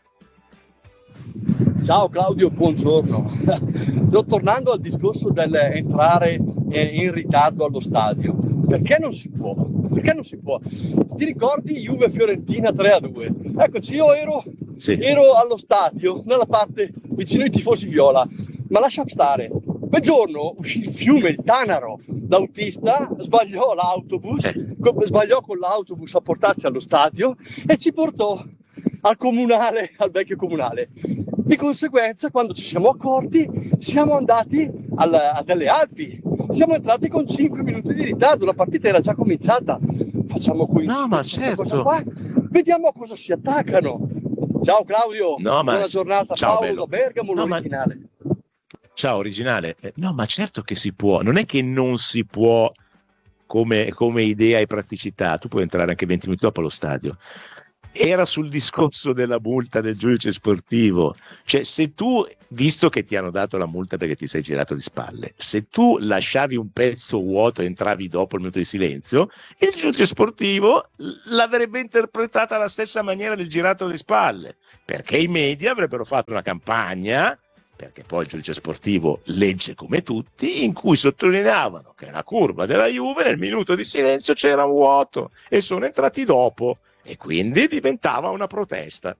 Ciao Claudio, buongiorno. Sto tornando al discorso dell'entrare in ritardo allo stadio. Perché non si può? Perché non si può? Ti ricordi Juve Fiorentina tre a due? Eccoci, io ero, sì. ero allo stadio, nella parte vicino ai tifosi viola, ma lascia stare. Quel giorno uscì il fiume, il Tanaro, l'autista sbagliò l'autobus, eh. sbagliò con l'autobus a portarci allo stadio e ci portò al comunale, al vecchio comunale. Di conseguenza, quando ci siamo accorti, siamo andati al, a delle Alpi. Siamo entrati con cinque minuti di ritardo, la partita era già cominciata. Facciamo qui no, ma certo. qua, vediamo a cosa si attaccano. Ciao Claudio, no, ma... buona giornata. Ciao, Paolo bello. da Bergamo, no, l'originale. Ma... Ciao originale. Eh, no, ma certo che si può. Non è che non si può come, come idea e praticità. Tu puoi entrare anche venti minuti dopo allo stadio. era sul discorso della multa del giudice sportivo. Cioè, se tu, visto che ti hanno dato la multa perché ti sei girato di spalle, se tu lasciavi un pezzo vuoto e entravi dopo il minuto di silenzio, il giudice sportivo l'avrebbe interpretata alla stessa maniera del girato di spalle, perché i media avrebbero fatto una campagna, perché poi il giudice sportivo legge come tutti, in cui sottolineavano che nella curva della Juve nel minuto di silenzio c'era un vuoto e sono entrati dopo, e quindi diventava una protesta.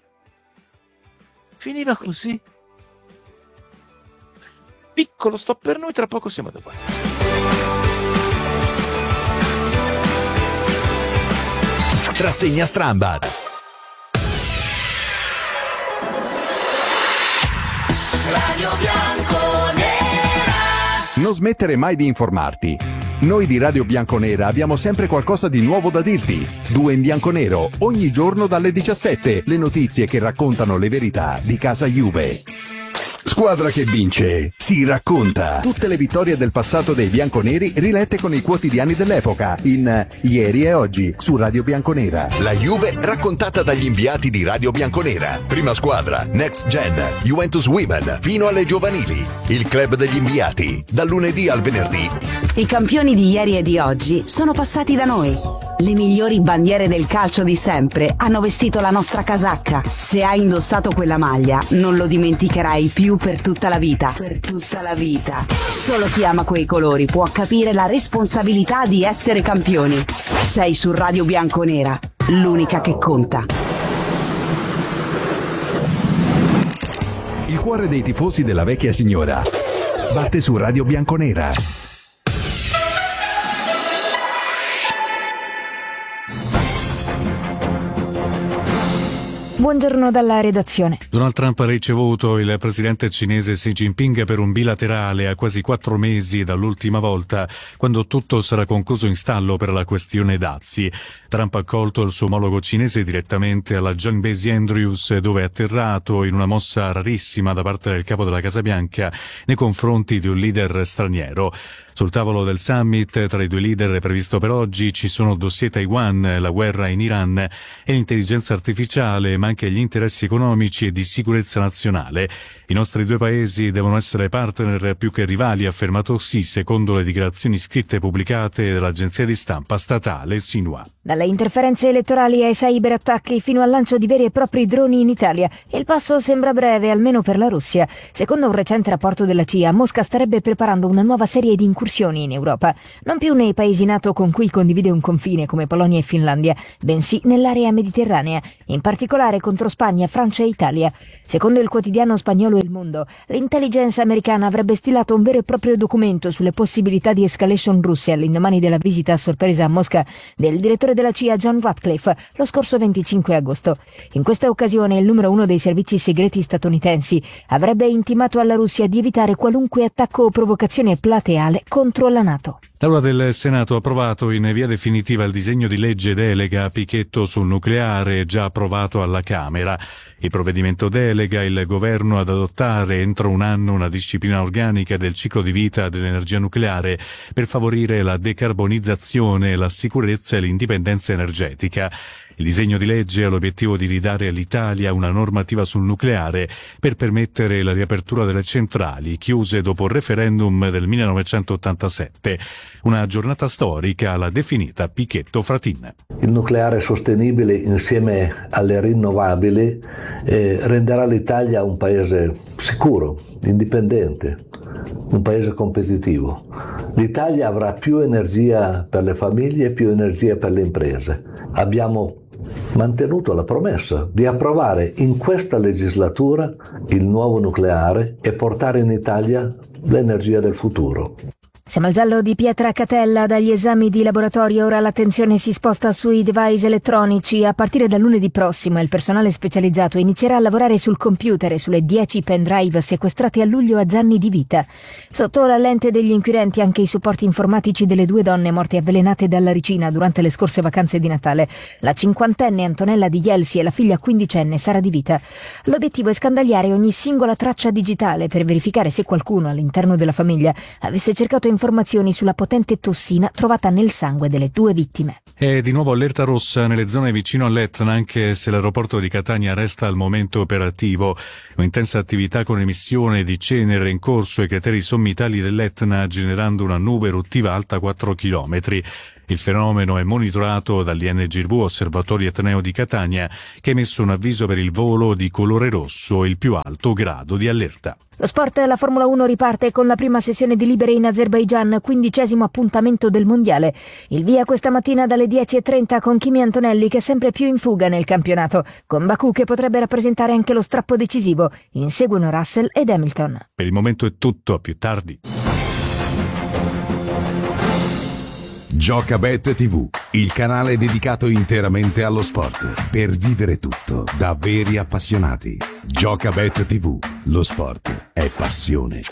Finiva così. Piccolo stop per noi, tra poco siamo da qua. Rassegna Strambad. Radio Bianconera. Non smettere mai di informarti. Noi di Radio Bianconera abbiamo sempre qualcosa di nuovo da dirti. Due in bianco nero, ogni giorno dalle diciassette, le notizie che raccontano le verità di casa Juve. Squadra che vince, si racconta. Tutte le vittorie del passato dei bianconeri rilette con i quotidiani dell'epoca in Ieri e Oggi su Radio Bianconera. La Juve raccontata dagli inviati di Radio Bianconera. Prima squadra, Next Gen, Juventus Women, fino alle giovanili. Il club degli inviati, dal lunedì al venerdì. I campioni di ieri e di oggi sono passati da noi. Le migliori bandiere del calcio di sempre hanno vestito la nostra casacca. Se hai indossato quella maglia, non lo dimenticherai più per tutta la vita. Per tutta la vita. Solo chi ama quei colori può capire la responsabilità di essere campioni. Sei su Radio Bianconera, l'unica che conta. Il cuore dei tifosi della vecchia signora batte su Radio Bianconera. Buongiorno dalla redazione. Donald Trump ha ricevuto il presidente cinese Xi Jinping per un bilaterale a quasi quattro mesi dall'ultima volta, quando tutto sarà concluso in stallo per la questione dazi. Trump ha accolto il suo omologo cinese direttamente alla John Basie Andrews, dove è atterrato in una mossa rarissima da parte del capo della Casa Bianca nei confronti di un leader straniero. Sul tavolo del summit tra i due leader previsto per oggi ci sono dossier Taiwan, la guerra in Iran e l'intelligenza artificiale, ma anche gli interessi economici e di sicurezza nazionale. I nostri due paesi devono essere partner più che rivali, ha affermato Xi, secondo le dichiarazioni scritte pubblicate dall'agenzia di stampa statale Xinhua. Dalle interferenze elettorali ai cyberattacchi fino al lancio di veri e propri droni in Italia, il passo sembra breve, almeno per la Russia. Secondo un recente rapporto della C I A, Mosca starebbe preparando una nuova serie di incursioni in Europa, non più nei paesi NATO con cui condivide un confine come Polonia e Finlandia, bensì nell'area mediterranea, in particolare contro Spagna, Francia e Italia. Secondo il quotidiano spagnolo Il Mundo, l'intelligence americana avrebbe stilato un vero e proprio documento sulle possibilità di escalation russe all'indomani della visita a sorpresa a Mosca del direttore della C I A John Ratcliffe lo scorso venticinque agosto. In questa occasione il numero uno dei servizi segreti statunitensi avrebbe intimato alla Russia di evitare qualunque attacco o provocazione plateale contro la NATO. L'Aula del Senato ha approvato in via definitiva il disegno di legge delega a Pichetto sul nucleare, già approvato alla Camera. Il provvedimento delega il governo ad adottare entro un anno una disciplina organica del ciclo di vita dell'energia nucleare per favorire la decarbonizzazione, la sicurezza e l'indipendenza energetica. Il disegno di legge ha l'obiettivo di ridare all'Italia una normativa sul nucleare per permettere la riapertura delle centrali chiuse dopo il referendum del millenovecentottantasette. Una giornata storica l'ha definita Pichetto Fratin. Il nucleare sostenibile insieme alle rinnovabili eh, renderà l'Italia un paese sicuro, indipendente, un paese competitivo. L'Italia avrà più energia per le famiglie e più energia per le imprese. Abbiamo mantenuto la promessa di approvare in questa legislatura il nuovo nucleare e portare in Italia l'energia del futuro. Siamo al giallo di Pietra Catella. Dagli esami di laboratorio ora l'attenzione si sposta sui device elettronici. A partire da lunedì prossimo il personale specializzato inizierà a lavorare sul computer e sulle dieci pendrive sequestrate a luglio a Gianni Di Vita. Sotto la lente degli inquirenti anche i supporti informatici delle due donne morte avvelenate dalla ricina durante le scorse vacanze di Natale, la cinquantenne Antonella Di Jelsi e la figlia quindicenne Sara Di Vita. L'obiettivo è scandagliare ogni singola traccia digitale per verificare se qualcuno all'interno della famiglia avesse cercato informazioni informazioni sulla potente tossina trovata nel sangue delle due vittime. È di nuovo allerta rossa nelle zone vicino all'Etna, anche se l'aeroporto di Catania resta al momento operativo. Un'intensa attività con emissione di cenere in corso ai crateri sommitali dell'Etna, generando una nube eruttiva alta quattro chilometri. Il fenomeno è monitorato dall'I N G R V, Osservatorio Etneo di Catania, che ha emesso un avviso per il volo di colore rosso, il più alto grado di allerta. Lo sport, la Formula uno riparte con la prima sessione di libere in Azerbaigian, quindicesimo appuntamento del mondiale. Il via questa mattina dalle dieci e trenta con Kimi Antonelli, che è sempre più in fuga nel campionato, con Baku che potrebbe rappresentare anche lo strappo decisivo. Inseguono Russell ed Hamilton. Per il momento è tutto, a più tardi. Giocabet tivù, il canale dedicato interamente allo sport, per vivere tutto da veri appassionati. Giocabet tivù, lo sport è passione.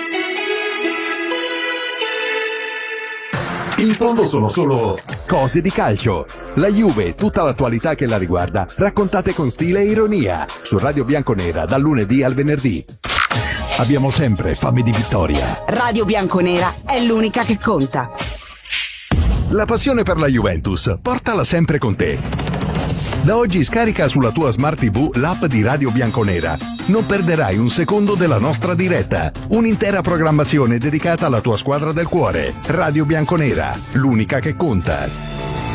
In fondo sono solo cose di calcio. La Juve, tutta l'attualità che la riguarda, raccontate con stile e ironia, su Radio Bianconera dal lunedì al venerdì. Abbiamo sempre fame di vittoria. Radio Bianconera è l'unica che conta. La passione per la Juventus, portala sempre con te. Da oggi scarica sulla tua Smart tivù l'app di Radio Bianconera. Non perderai un secondo della nostra diretta. Un'intera programmazione dedicata alla tua squadra del cuore. Radio Bianconera, l'unica che conta.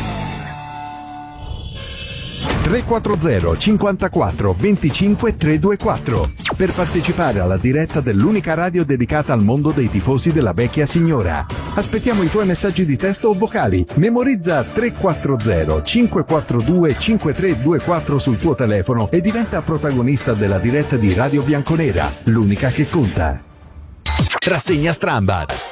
tre quattro zero cinquantaquattro venticinque trecentoventiquattro per partecipare alla diretta dell'unica radio dedicata al mondo dei tifosi della vecchia signora. Aspettiamo i tuoi messaggi di testo o vocali. Memorizza tre quattro zero cinque quattro due cinque tre due quattro sul tuo telefono e diventa protagonista della diretta di Radio Bianconera, l'unica che conta. Rassegna Strambad.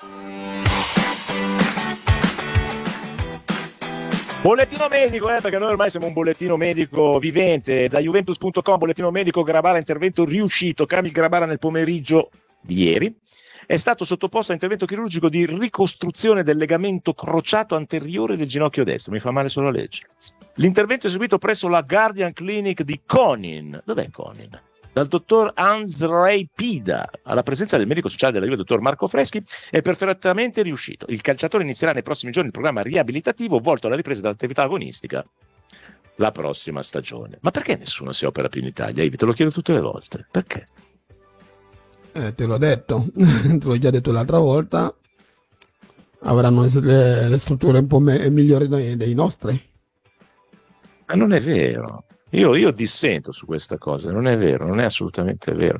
Bollettino medico, eh, perché noi ormai siamo un bollettino medico vivente. Da Juventus punto com, bollettino medico, Grabara, intervento riuscito. Camil Grabara nel pomeriggio di ieri è stato sottoposto a intervento chirurgico di ricostruzione del legamento crociato anteriore del ginocchio destro. Mi fa male solo a leggere. L'intervento è eseguito presso la Guardian Clinic di Konin. Dov'è Konin? Dal dottor Andrzej Pida, alla presenza del medico sociale della Juve, dottor Marco Freschi, è perfettamente riuscito. Il calciatore inizierà nei prossimi giorni il programma riabilitativo volto alla ripresa dell'attività agonistica la prossima stagione. Ma perché nessuno si opera più in Italia? Io te lo chiedo tutte le volte. Perché? Eh, te l'ho detto, te l'ho già detto l'altra volta, avranno le, le strutture un po' me- migliori dei, dei nostri. Ma non è vero. Io, io dissento su questa cosa, non è vero, non è assolutamente vero.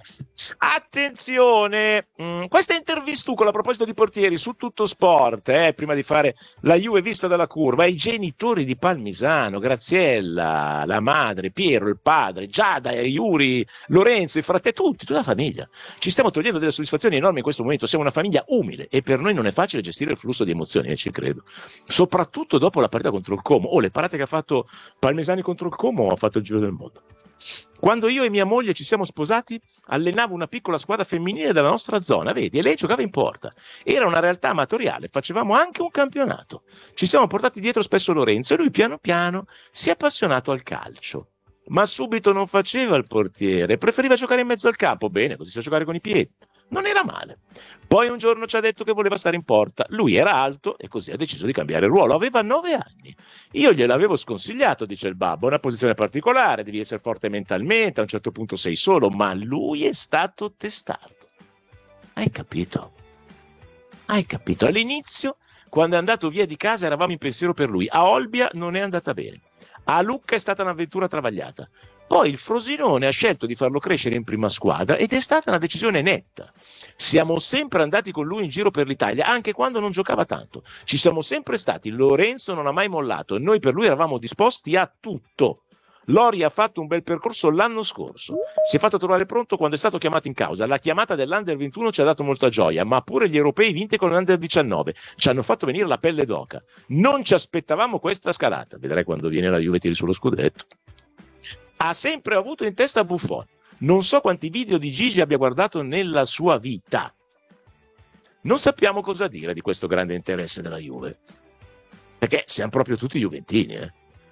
Attenzione, mh, questa intervistucola a proposito di portieri su Tutto Sport, eh, prima di fare la Juve vista dalla curva, i genitori di Palmisano, Graziella, la madre, Piero, il padre, Giada, Iuri, Lorenzo, i fratelli, tutti, tutta la famiglia. Ci stiamo togliendo delle soddisfazioni enormi in questo momento, siamo una famiglia umile e per noi non è facile gestire il flusso di emozioni, eh, ci credo. Soprattutto dopo la partita contro il Como, o oh, le parate che ha fatto Palmisani contro il Como, ha fatto il giro del mondo. Quando io e mia moglie ci siamo sposati, allenavo una piccola squadra femminile della nostra zona, vedi, e lei giocava in porta. Era una realtà amatoriale, facevamo anche un campionato. Ci siamo portati dietro spesso Lorenzo e lui piano piano si è appassionato al calcio. Ma subito non faceva il portiere, preferiva giocare in mezzo al campo. Bene, così sa giocare con i piedi. Non era male. Poi un giorno ci ha detto che voleva stare in porta. Lui era alto e così ha deciso di cambiare ruolo. Aveva nove anni. Io gliel'avevo sconsigliato, dice il babbo, una posizione particolare, devi essere forte mentalmente, a un certo punto sei solo, ma lui è stato testardo. Hai capito? Hai capito? All'inizio, quando è andato via di casa, eravamo in pensiero per lui. A Olbia non è andata bene. A Lucca è stata un'avventura travagliata. Poi il Frosinone ha scelto di farlo crescere in prima squadra ed è stata una decisione netta. Siamo sempre andati con lui in giro per l'Italia, anche quando non giocava tanto. Ci siamo sempre stati. Lorenzo non ha mai mollato e noi per lui eravamo disposti a tutto. Lori ha fatto un bel percorso l'anno scorso, si è fatto trovare pronto quando è stato chiamato in causa. La chiamata dell'Under ventuno ci ha dato molta gioia, ma pure gli europei vinti con l'Under diciannove ci hanno fatto venire la pelle d'oca. Non ci aspettavamo questa scalata, vedrai quando viene la Juve tiri sullo scudetto. Ha sempre avuto in testa Buffon, non so quanti video di Gigi abbia guardato nella sua vita. Non sappiamo cosa dire di questo grande interesse della Juve, perché siamo proprio tutti juventini, eh.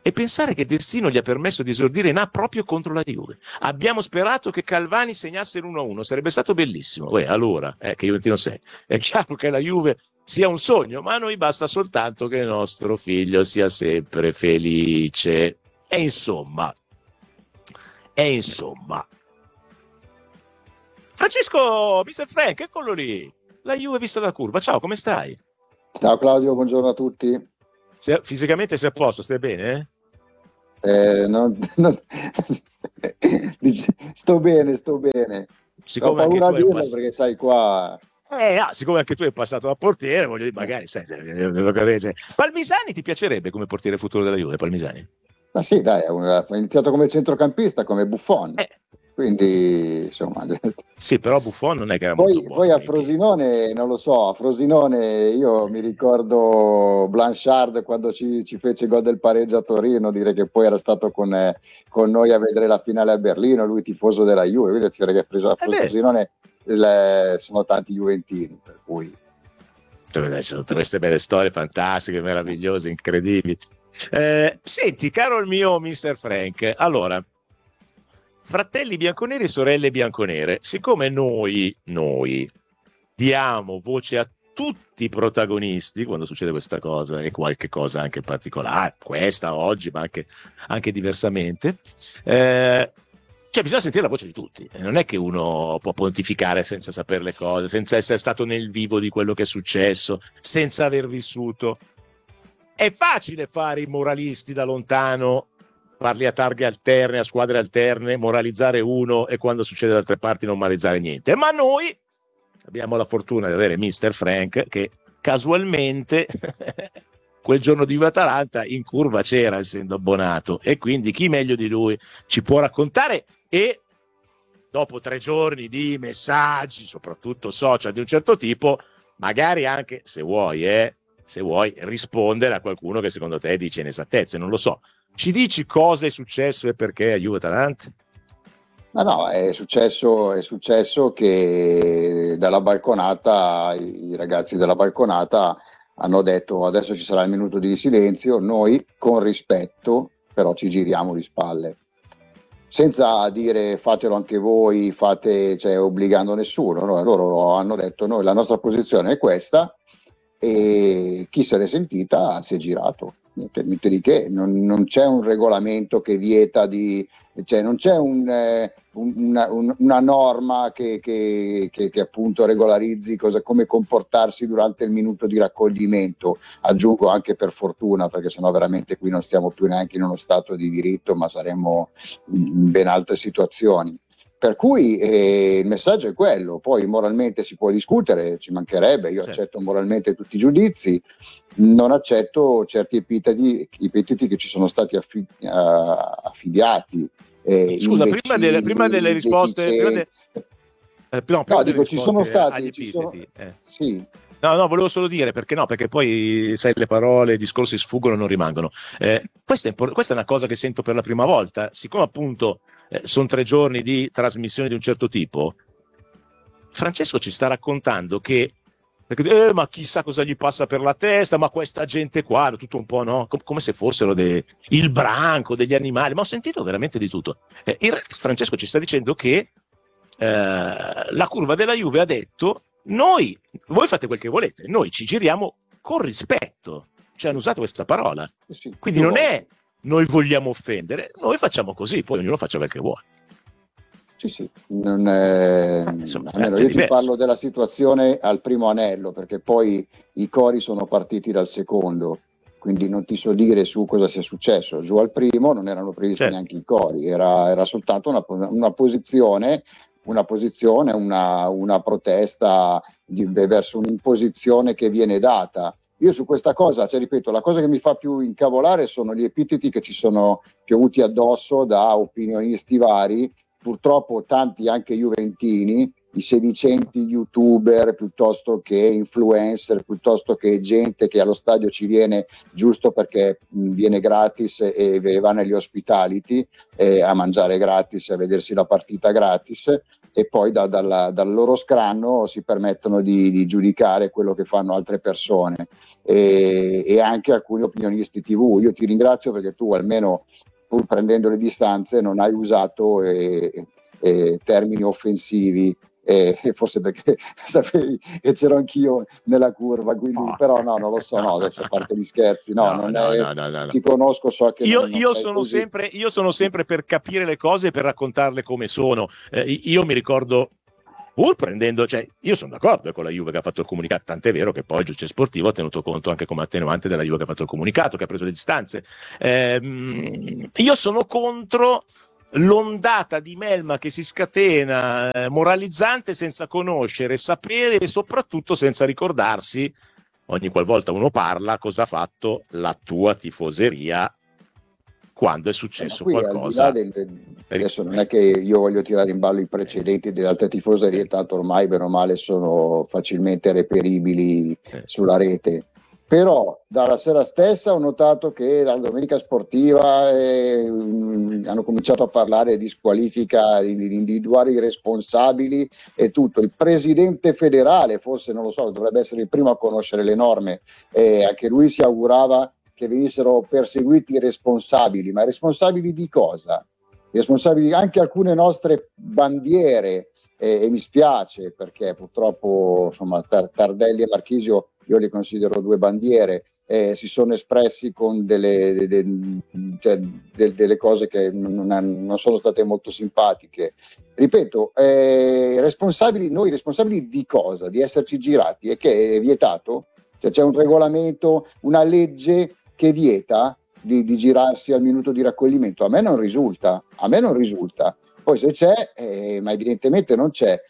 E pensare che destino gli ha permesso di esordire in A proprio contro la Juve. Abbiamo sperato che Calvani segnasse l'uno a uno, sarebbe stato bellissimo. Uè, allora, eh, che Juventino sei, è chiaro che la Juve sia un sogno, ma a noi basta soltanto che il nostro figlio sia sempre felice. E insomma, e insomma. Francesco, mister Frank, eccolo lì. La Juve vista da curva. Ciao, come stai? Ciao Claudio, buongiorno a tutti. Se, fisicamente sei a posto, stai bene? Eh, non, non, sto bene, sto bene. Siccome Ho paura anche a tu hai dirlo pass- perché sai qua... Eh, ah, siccome anche tu hai passato da portiere, voglio dire, magari sai, sai, sai, Palmisani ti piacerebbe come portiere futuro della Juve, Palmisani? Ma sì, dai, ha iniziato come centrocampista, come Buffon. Eh. Quindi, insomma... Sì, però Buffon non è che era Poi, molto buono. poi a Frosinone, non lo so, a Frosinone io mi ricordo Blanchard quando ci, ci fece gol del pareggio a Torino, dire che poi era stato con, eh, con noi a vedere la finale a Berlino, lui tifoso della Juve, quindi si vede che ha preso a Frosinone, le, sono tanti juventini, per cui... Ci sono tutte queste belle storie fantastiche, meravigliose, incredibili. Eh, senti, caro il mio mister Frank, allora... Fratelli bianconeri e sorelle bianconere, siccome noi, noi diamo voce a tutti i protagonisti quando succede questa cosa e qualche cosa anche particolare, questa oggi ma anche, anche diversamente, eh, cioè bisogna sentire la voce di tutti, non è che uno può pontificare senza sapere le cose, senza essere stato nel vivo di quello che è successo, senza aver vissuto. È facile fare i moralisti da lontano, parli a targhe alterne, a squadre alterne, moralizzare uno e quando succede da altre parti non moralizzare niente. Ma noi abbiamo la fortuna di avere mister Frank che casualmente quel giorno di Juve-Atalanta in curva c'era, essendo abbonato, e quindi chi meglio di lui ci può raccontare, e dopo tre giorni di messaggi, soprattutto social di un certo tipo, magari anche, se vuoi, eh, se vuoi rispondere a qualcuno che secondo te dice inesattezze, non lo so. Ci dici cosa è successo e perché a Juve-Atalanta? Ma no, è successo, è successo che dalla balconata, i ragazzi della balconata hanno detto adesso ci sarà il minuto di silenzio, noi con rispetto però ci giriamo di spalle, senza dire fatelo anche voi, fate, cioè obbligando nessuno, no? Loro hanno detto noi la nostra posizione è questa e chi se l'è sentita si è girato. Niente, niente di che, non, non c'è un regolamento che vieta di, cioè non c'è un, eh, un, una, un, una norma che, che, che, che appunto regolarizzi cosa, come comportarsi durante il minuto di raccoglimento, aggiungo anche per fortuna, perché sennò veramente qui non stiamo più neanche in uno stato di diritto ma saremmo in, in ben altre situazioni. Per cui eh, il messaggio è quello, poi moralmente si può discutere, ci mancherebbe, io accetto moralmente tutti i giudizi, non accetto certi epiteti, epiteti che ci sono stati affi- uh, affibbiati. Eh, Scusa, prima delle, prima delle risposte... Prima de... eh, no, prima no, delle dico, ci sono stati... agli ci epiteti. sono... Eh. Sì. No, no, volevo solo dire, perché no, perché poi sai le parole, i discorsi sfuggono e non rimangono. Eh, questa, è, questa è una cosa che sento per la prima volta, siccome appunto eh, sono tre giorni di trasmissione di un certo tipo, Francesco ci sta raccontando che, perché, eh, ma chissà cosa gli passa per la testa, ma questa gente qua, tutto un po', no? Com- come se fossero de- il branco, degli animali, ma ho sentito veramente di tutto. Eh, in realtà Francesco ci sta dicendo che eh, la curva della Juve ha detto noi, voi fate quel che volete, noi ci giriamo con rispetto, cioè hanno usato questa parola, sì, quindi non è noi vogliamo offendere, noi facciamo così, poi ognuno faccia quel che vuole. Sì, sì, non è... eh, insomma, almeno io ti parlo della situazione al primo anello, perché poi i cori sono partiti dal secondo, quindi non ti so dire su cosa sia successo. Giù al primo non erano previsti certo. neanche i cori, era, era soltanto una, una posizione una posizione, una, una protesta di, verso un'imposizione che viene data. Io su questa cosa, cioè ripeto, la cosa che mi fa più incavolare sono gli epiteti che ci sono piovuti addosso da opinionisti vari, purtroppo tanti anche juventini, i sedicenti youtuber piuttosto che influencer, piuttosto che gente che allo stadio ci viene giusto perché mh, viene gratis e, e va negli hospitality eh, a mangiare gratis, a vedersi la partita gratis, e poi da, dalla, dal loro scranno si permettono di, di giudicare quello che fanno altre persone e, e anche alcuni opinionisti tivù. Io ti ringrazio perché tu, almeno pur prendendo le distanze, non hai usato eh, eh, termini offensivi, e forse perché sapevi che c'ero anch'io nella curva, quindi oh, però no, non lo so, no, adesso a parte gli scherzi, no, no, non no, è, no, no, no, no. Ti conosco, so che io, non, non io, sei sono così. sempre, io sono sempre per capire le cose e per raccontarle come sono. Eh, io mi ricordo, pur prendendo, cioè io sono d'accordo con la Juve che ha fatto il comunicato, tant'è vero che poi il giudice sportivo ha tenuto conto anche come attenuante della Juve che ha fatto il comunicato, che ha preso le distanze. Eh, io sono contro l'ondata di melma che si scatena eh, moralizzante senza conoscere, sapere e soprattutto senza ricordarsi ogni qualvolta uno parla cosa ha fatto la tua tifoseria quando è successo qui, qualcosa. Al di là del, del, adesso non è che io voglio tirare in ballo i precedenti delle altre tifoserie, tanto ormai bene o male sono facilmente reperibili eh. sulla rete. Però dalla sera stessa ho notato che dalla domenica sportiva eh, mh, hanno cominciato a parlare di squalifica, di, di individuare i responsabili e tutto. Il presidente federale, forse non lo so, dovrebbe essere il primo a conoscere le norme, eh, anche lui si augurava che venissero perseguiti i responsabili, ma responsabili di cosa? I responsabili anche alcune nostre bandiere, eh, e mi spiace perché purtroppo insomma Tar- Tardelli e Marchisio io li considero due bandiere, eh, si sono espressi con delle, de, de, cioè, de, delle cose che non, non sono state molto simpatiche. Ripeto, eh, responsabili, noi responsabili di cosa? Di esserci girati, e che è vietato? Cioè, c'è un regolamento, una legge che vieta di, di girarsi al minuto di raccoglimento? A me non risulta, a me non risulta. Poi se c'è, eh, ma evidentemente non c'è,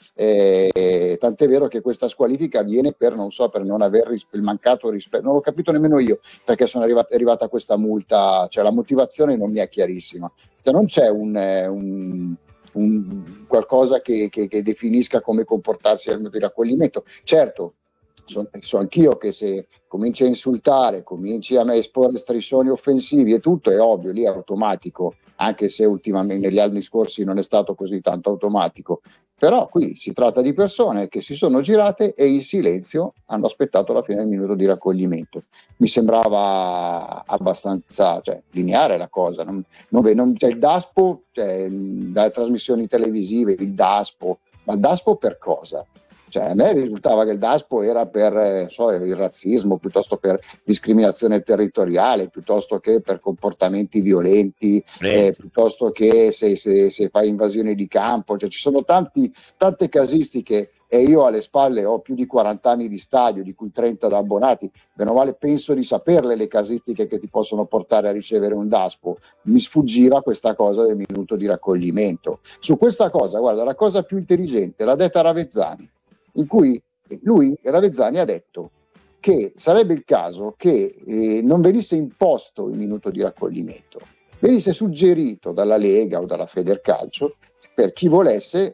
eh, tant'è vero che questa squalifica avviene per, non so, per non aver ris- il mancato rispetto, non l'ho capito nemmeno io perché sono arrivata, è arrivata questa multa, cioè la motivazione non mi è chiarissima, cioè non c'è un, eh, un, un qualcosa che, che, che definisca come comportarsi al minuto di raccoglimento. Certo, so, so anch'io che se cominci a insultare, cominci a esporre striscioni offensivi e tutto, è ovvio, lì è automatico, anche se ultimamente negli anni scorsi non è stato così tanto automatico. Però qui si tratta di persone che si sono girate e in silenzio hanno aspettato la fine del minuto di raccoglimento. Mi sembrava abbastanza, cioè, lineare la cosa. Non, non, non, cioè, il DASPO, cioè, dalle trasmissioni televisive, il DASPO, ma il DASPO per cosa? Cioè, a me risultava che il DASPO era per eh, so, il razzismo, piuttosto per discriminazione territoriale, piuttosto che per comportamenti violenti, eh, piuttosto che se, se, se fai invasioni di campo. Cioè, ci sono tanti, tante casistiche e io alle spalle ho più di quaranta anni di stadio, di cui trenta da abbonati. Bene o male penso di saperle le casistiche che ti possono portare a ricevere un DASPO. Mi sfuggiva questa cosa del minuto di raccoglimento. Su questa cosa, guarda, la cosa più intelligente l'ha detta Ravezzani, in cui lui, Ravezzani, ha detto che sarebbe il caso che eh, non venisse imposto il minuto di raccoglimento, venisse suggerito dalla Lega o dalla Federcalcio per chi volesse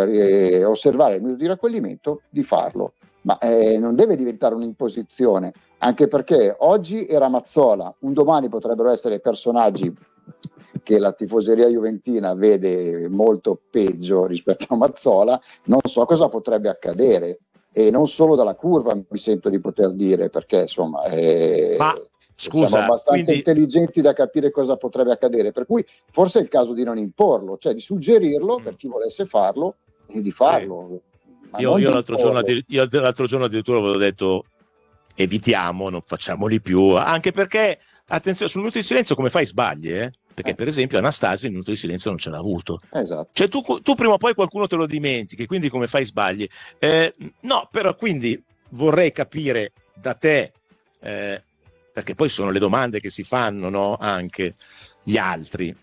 eh, osservare il minuto di raccoglimento di farlo, ma eh, non deve diventare un'imposizione, anche perché oggi era Mazzola, un domani potrebbero essere personaggi che la tifoseria juventina vede molto peggio rispetto a Mazzola. Non so cosa potrebbe accadere, e non solo dalla curva mi sento di poter dire, perché insomma eh, ma scusa, siamo abbastanza quindi... intelligenti da capire cosa potrebbe accadere, per cui forse è il caso di non imporlo, cioè di suggerirlo mm. per chi volesse farlo e di farlo. Sì. Io, io, l'altro giorno, io l'altro giorno addirittura avevo detto evitiamo, non facciamoli più, anche perché attenzione, sul minuto di silenzio come fai sbagli, eh? Perché eh. per esempio Anastasio il minuto di silenzio non ce l'ha avuto, esatto. Cioè tu, tu prima o poi qualcuno te lo dimentichi, quindi come fai sbagli, eh, no, però quindi vorrei capire da te, eh, perché poi sono le domande che si fanno, no? Anche gli altri,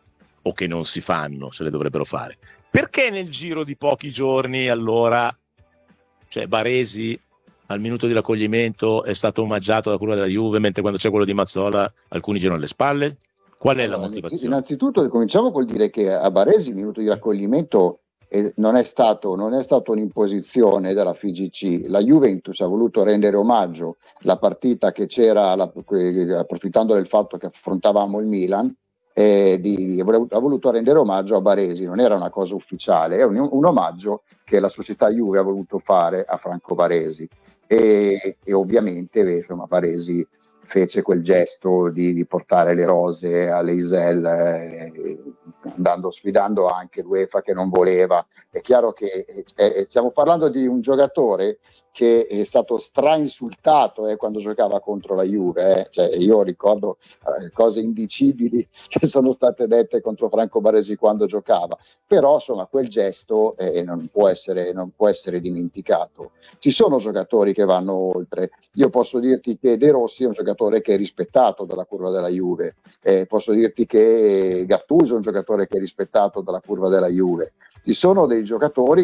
o che non si fanno, se le dovrebbero fare, perché nel giro di pochi giorni allora, cioè Baresi al minuto di raccoglimento è stato omaggiato da quello della Juve, mentre quando c'è quello di Mazzola alcuni girano alle spalle? Qual è allora, la motivazione? Innanzitutto cominciamo col dire che a Baresi il minuto di raccoglimento eh, non, è stato, non è stato un'imposizione della F I G C. La Juventus ha voluto rendere omaggio la partita che c'era, la, approfittando del fatto che affrontavamo il Milan, eh, di, ha voluto rendere omaggio a Baresi. Non era una cosa ufficiale, è un, un omaggio che la società Juve ha voluto fare a Franco Baresi, e, e ovviamente insomma, Baresi fece quel gesto di, di portare le rose all'Eisel, eh, andando, sfidando anche l'UEFA che non voleva. È chiaro che eh, stiamo parlando di un giocatore che è stato strainsultato eh, quando giocava contro la Juve, eh. Cioè, io ricordo eh, cose indicibili che sono state dette contro Franco Baresi quando giocava, però insomma quel gesto eh, non può essere, non può essere dimenticato. Ci sono giocatori che vanno oltre. Io posso dirti che De Rossi è un giocatore che è rispettato dalla curva della Juve, eh, posso dirti che Gattuso è un giocatore che è rispettato dalla curva della Juve. Ci sono dei giocatori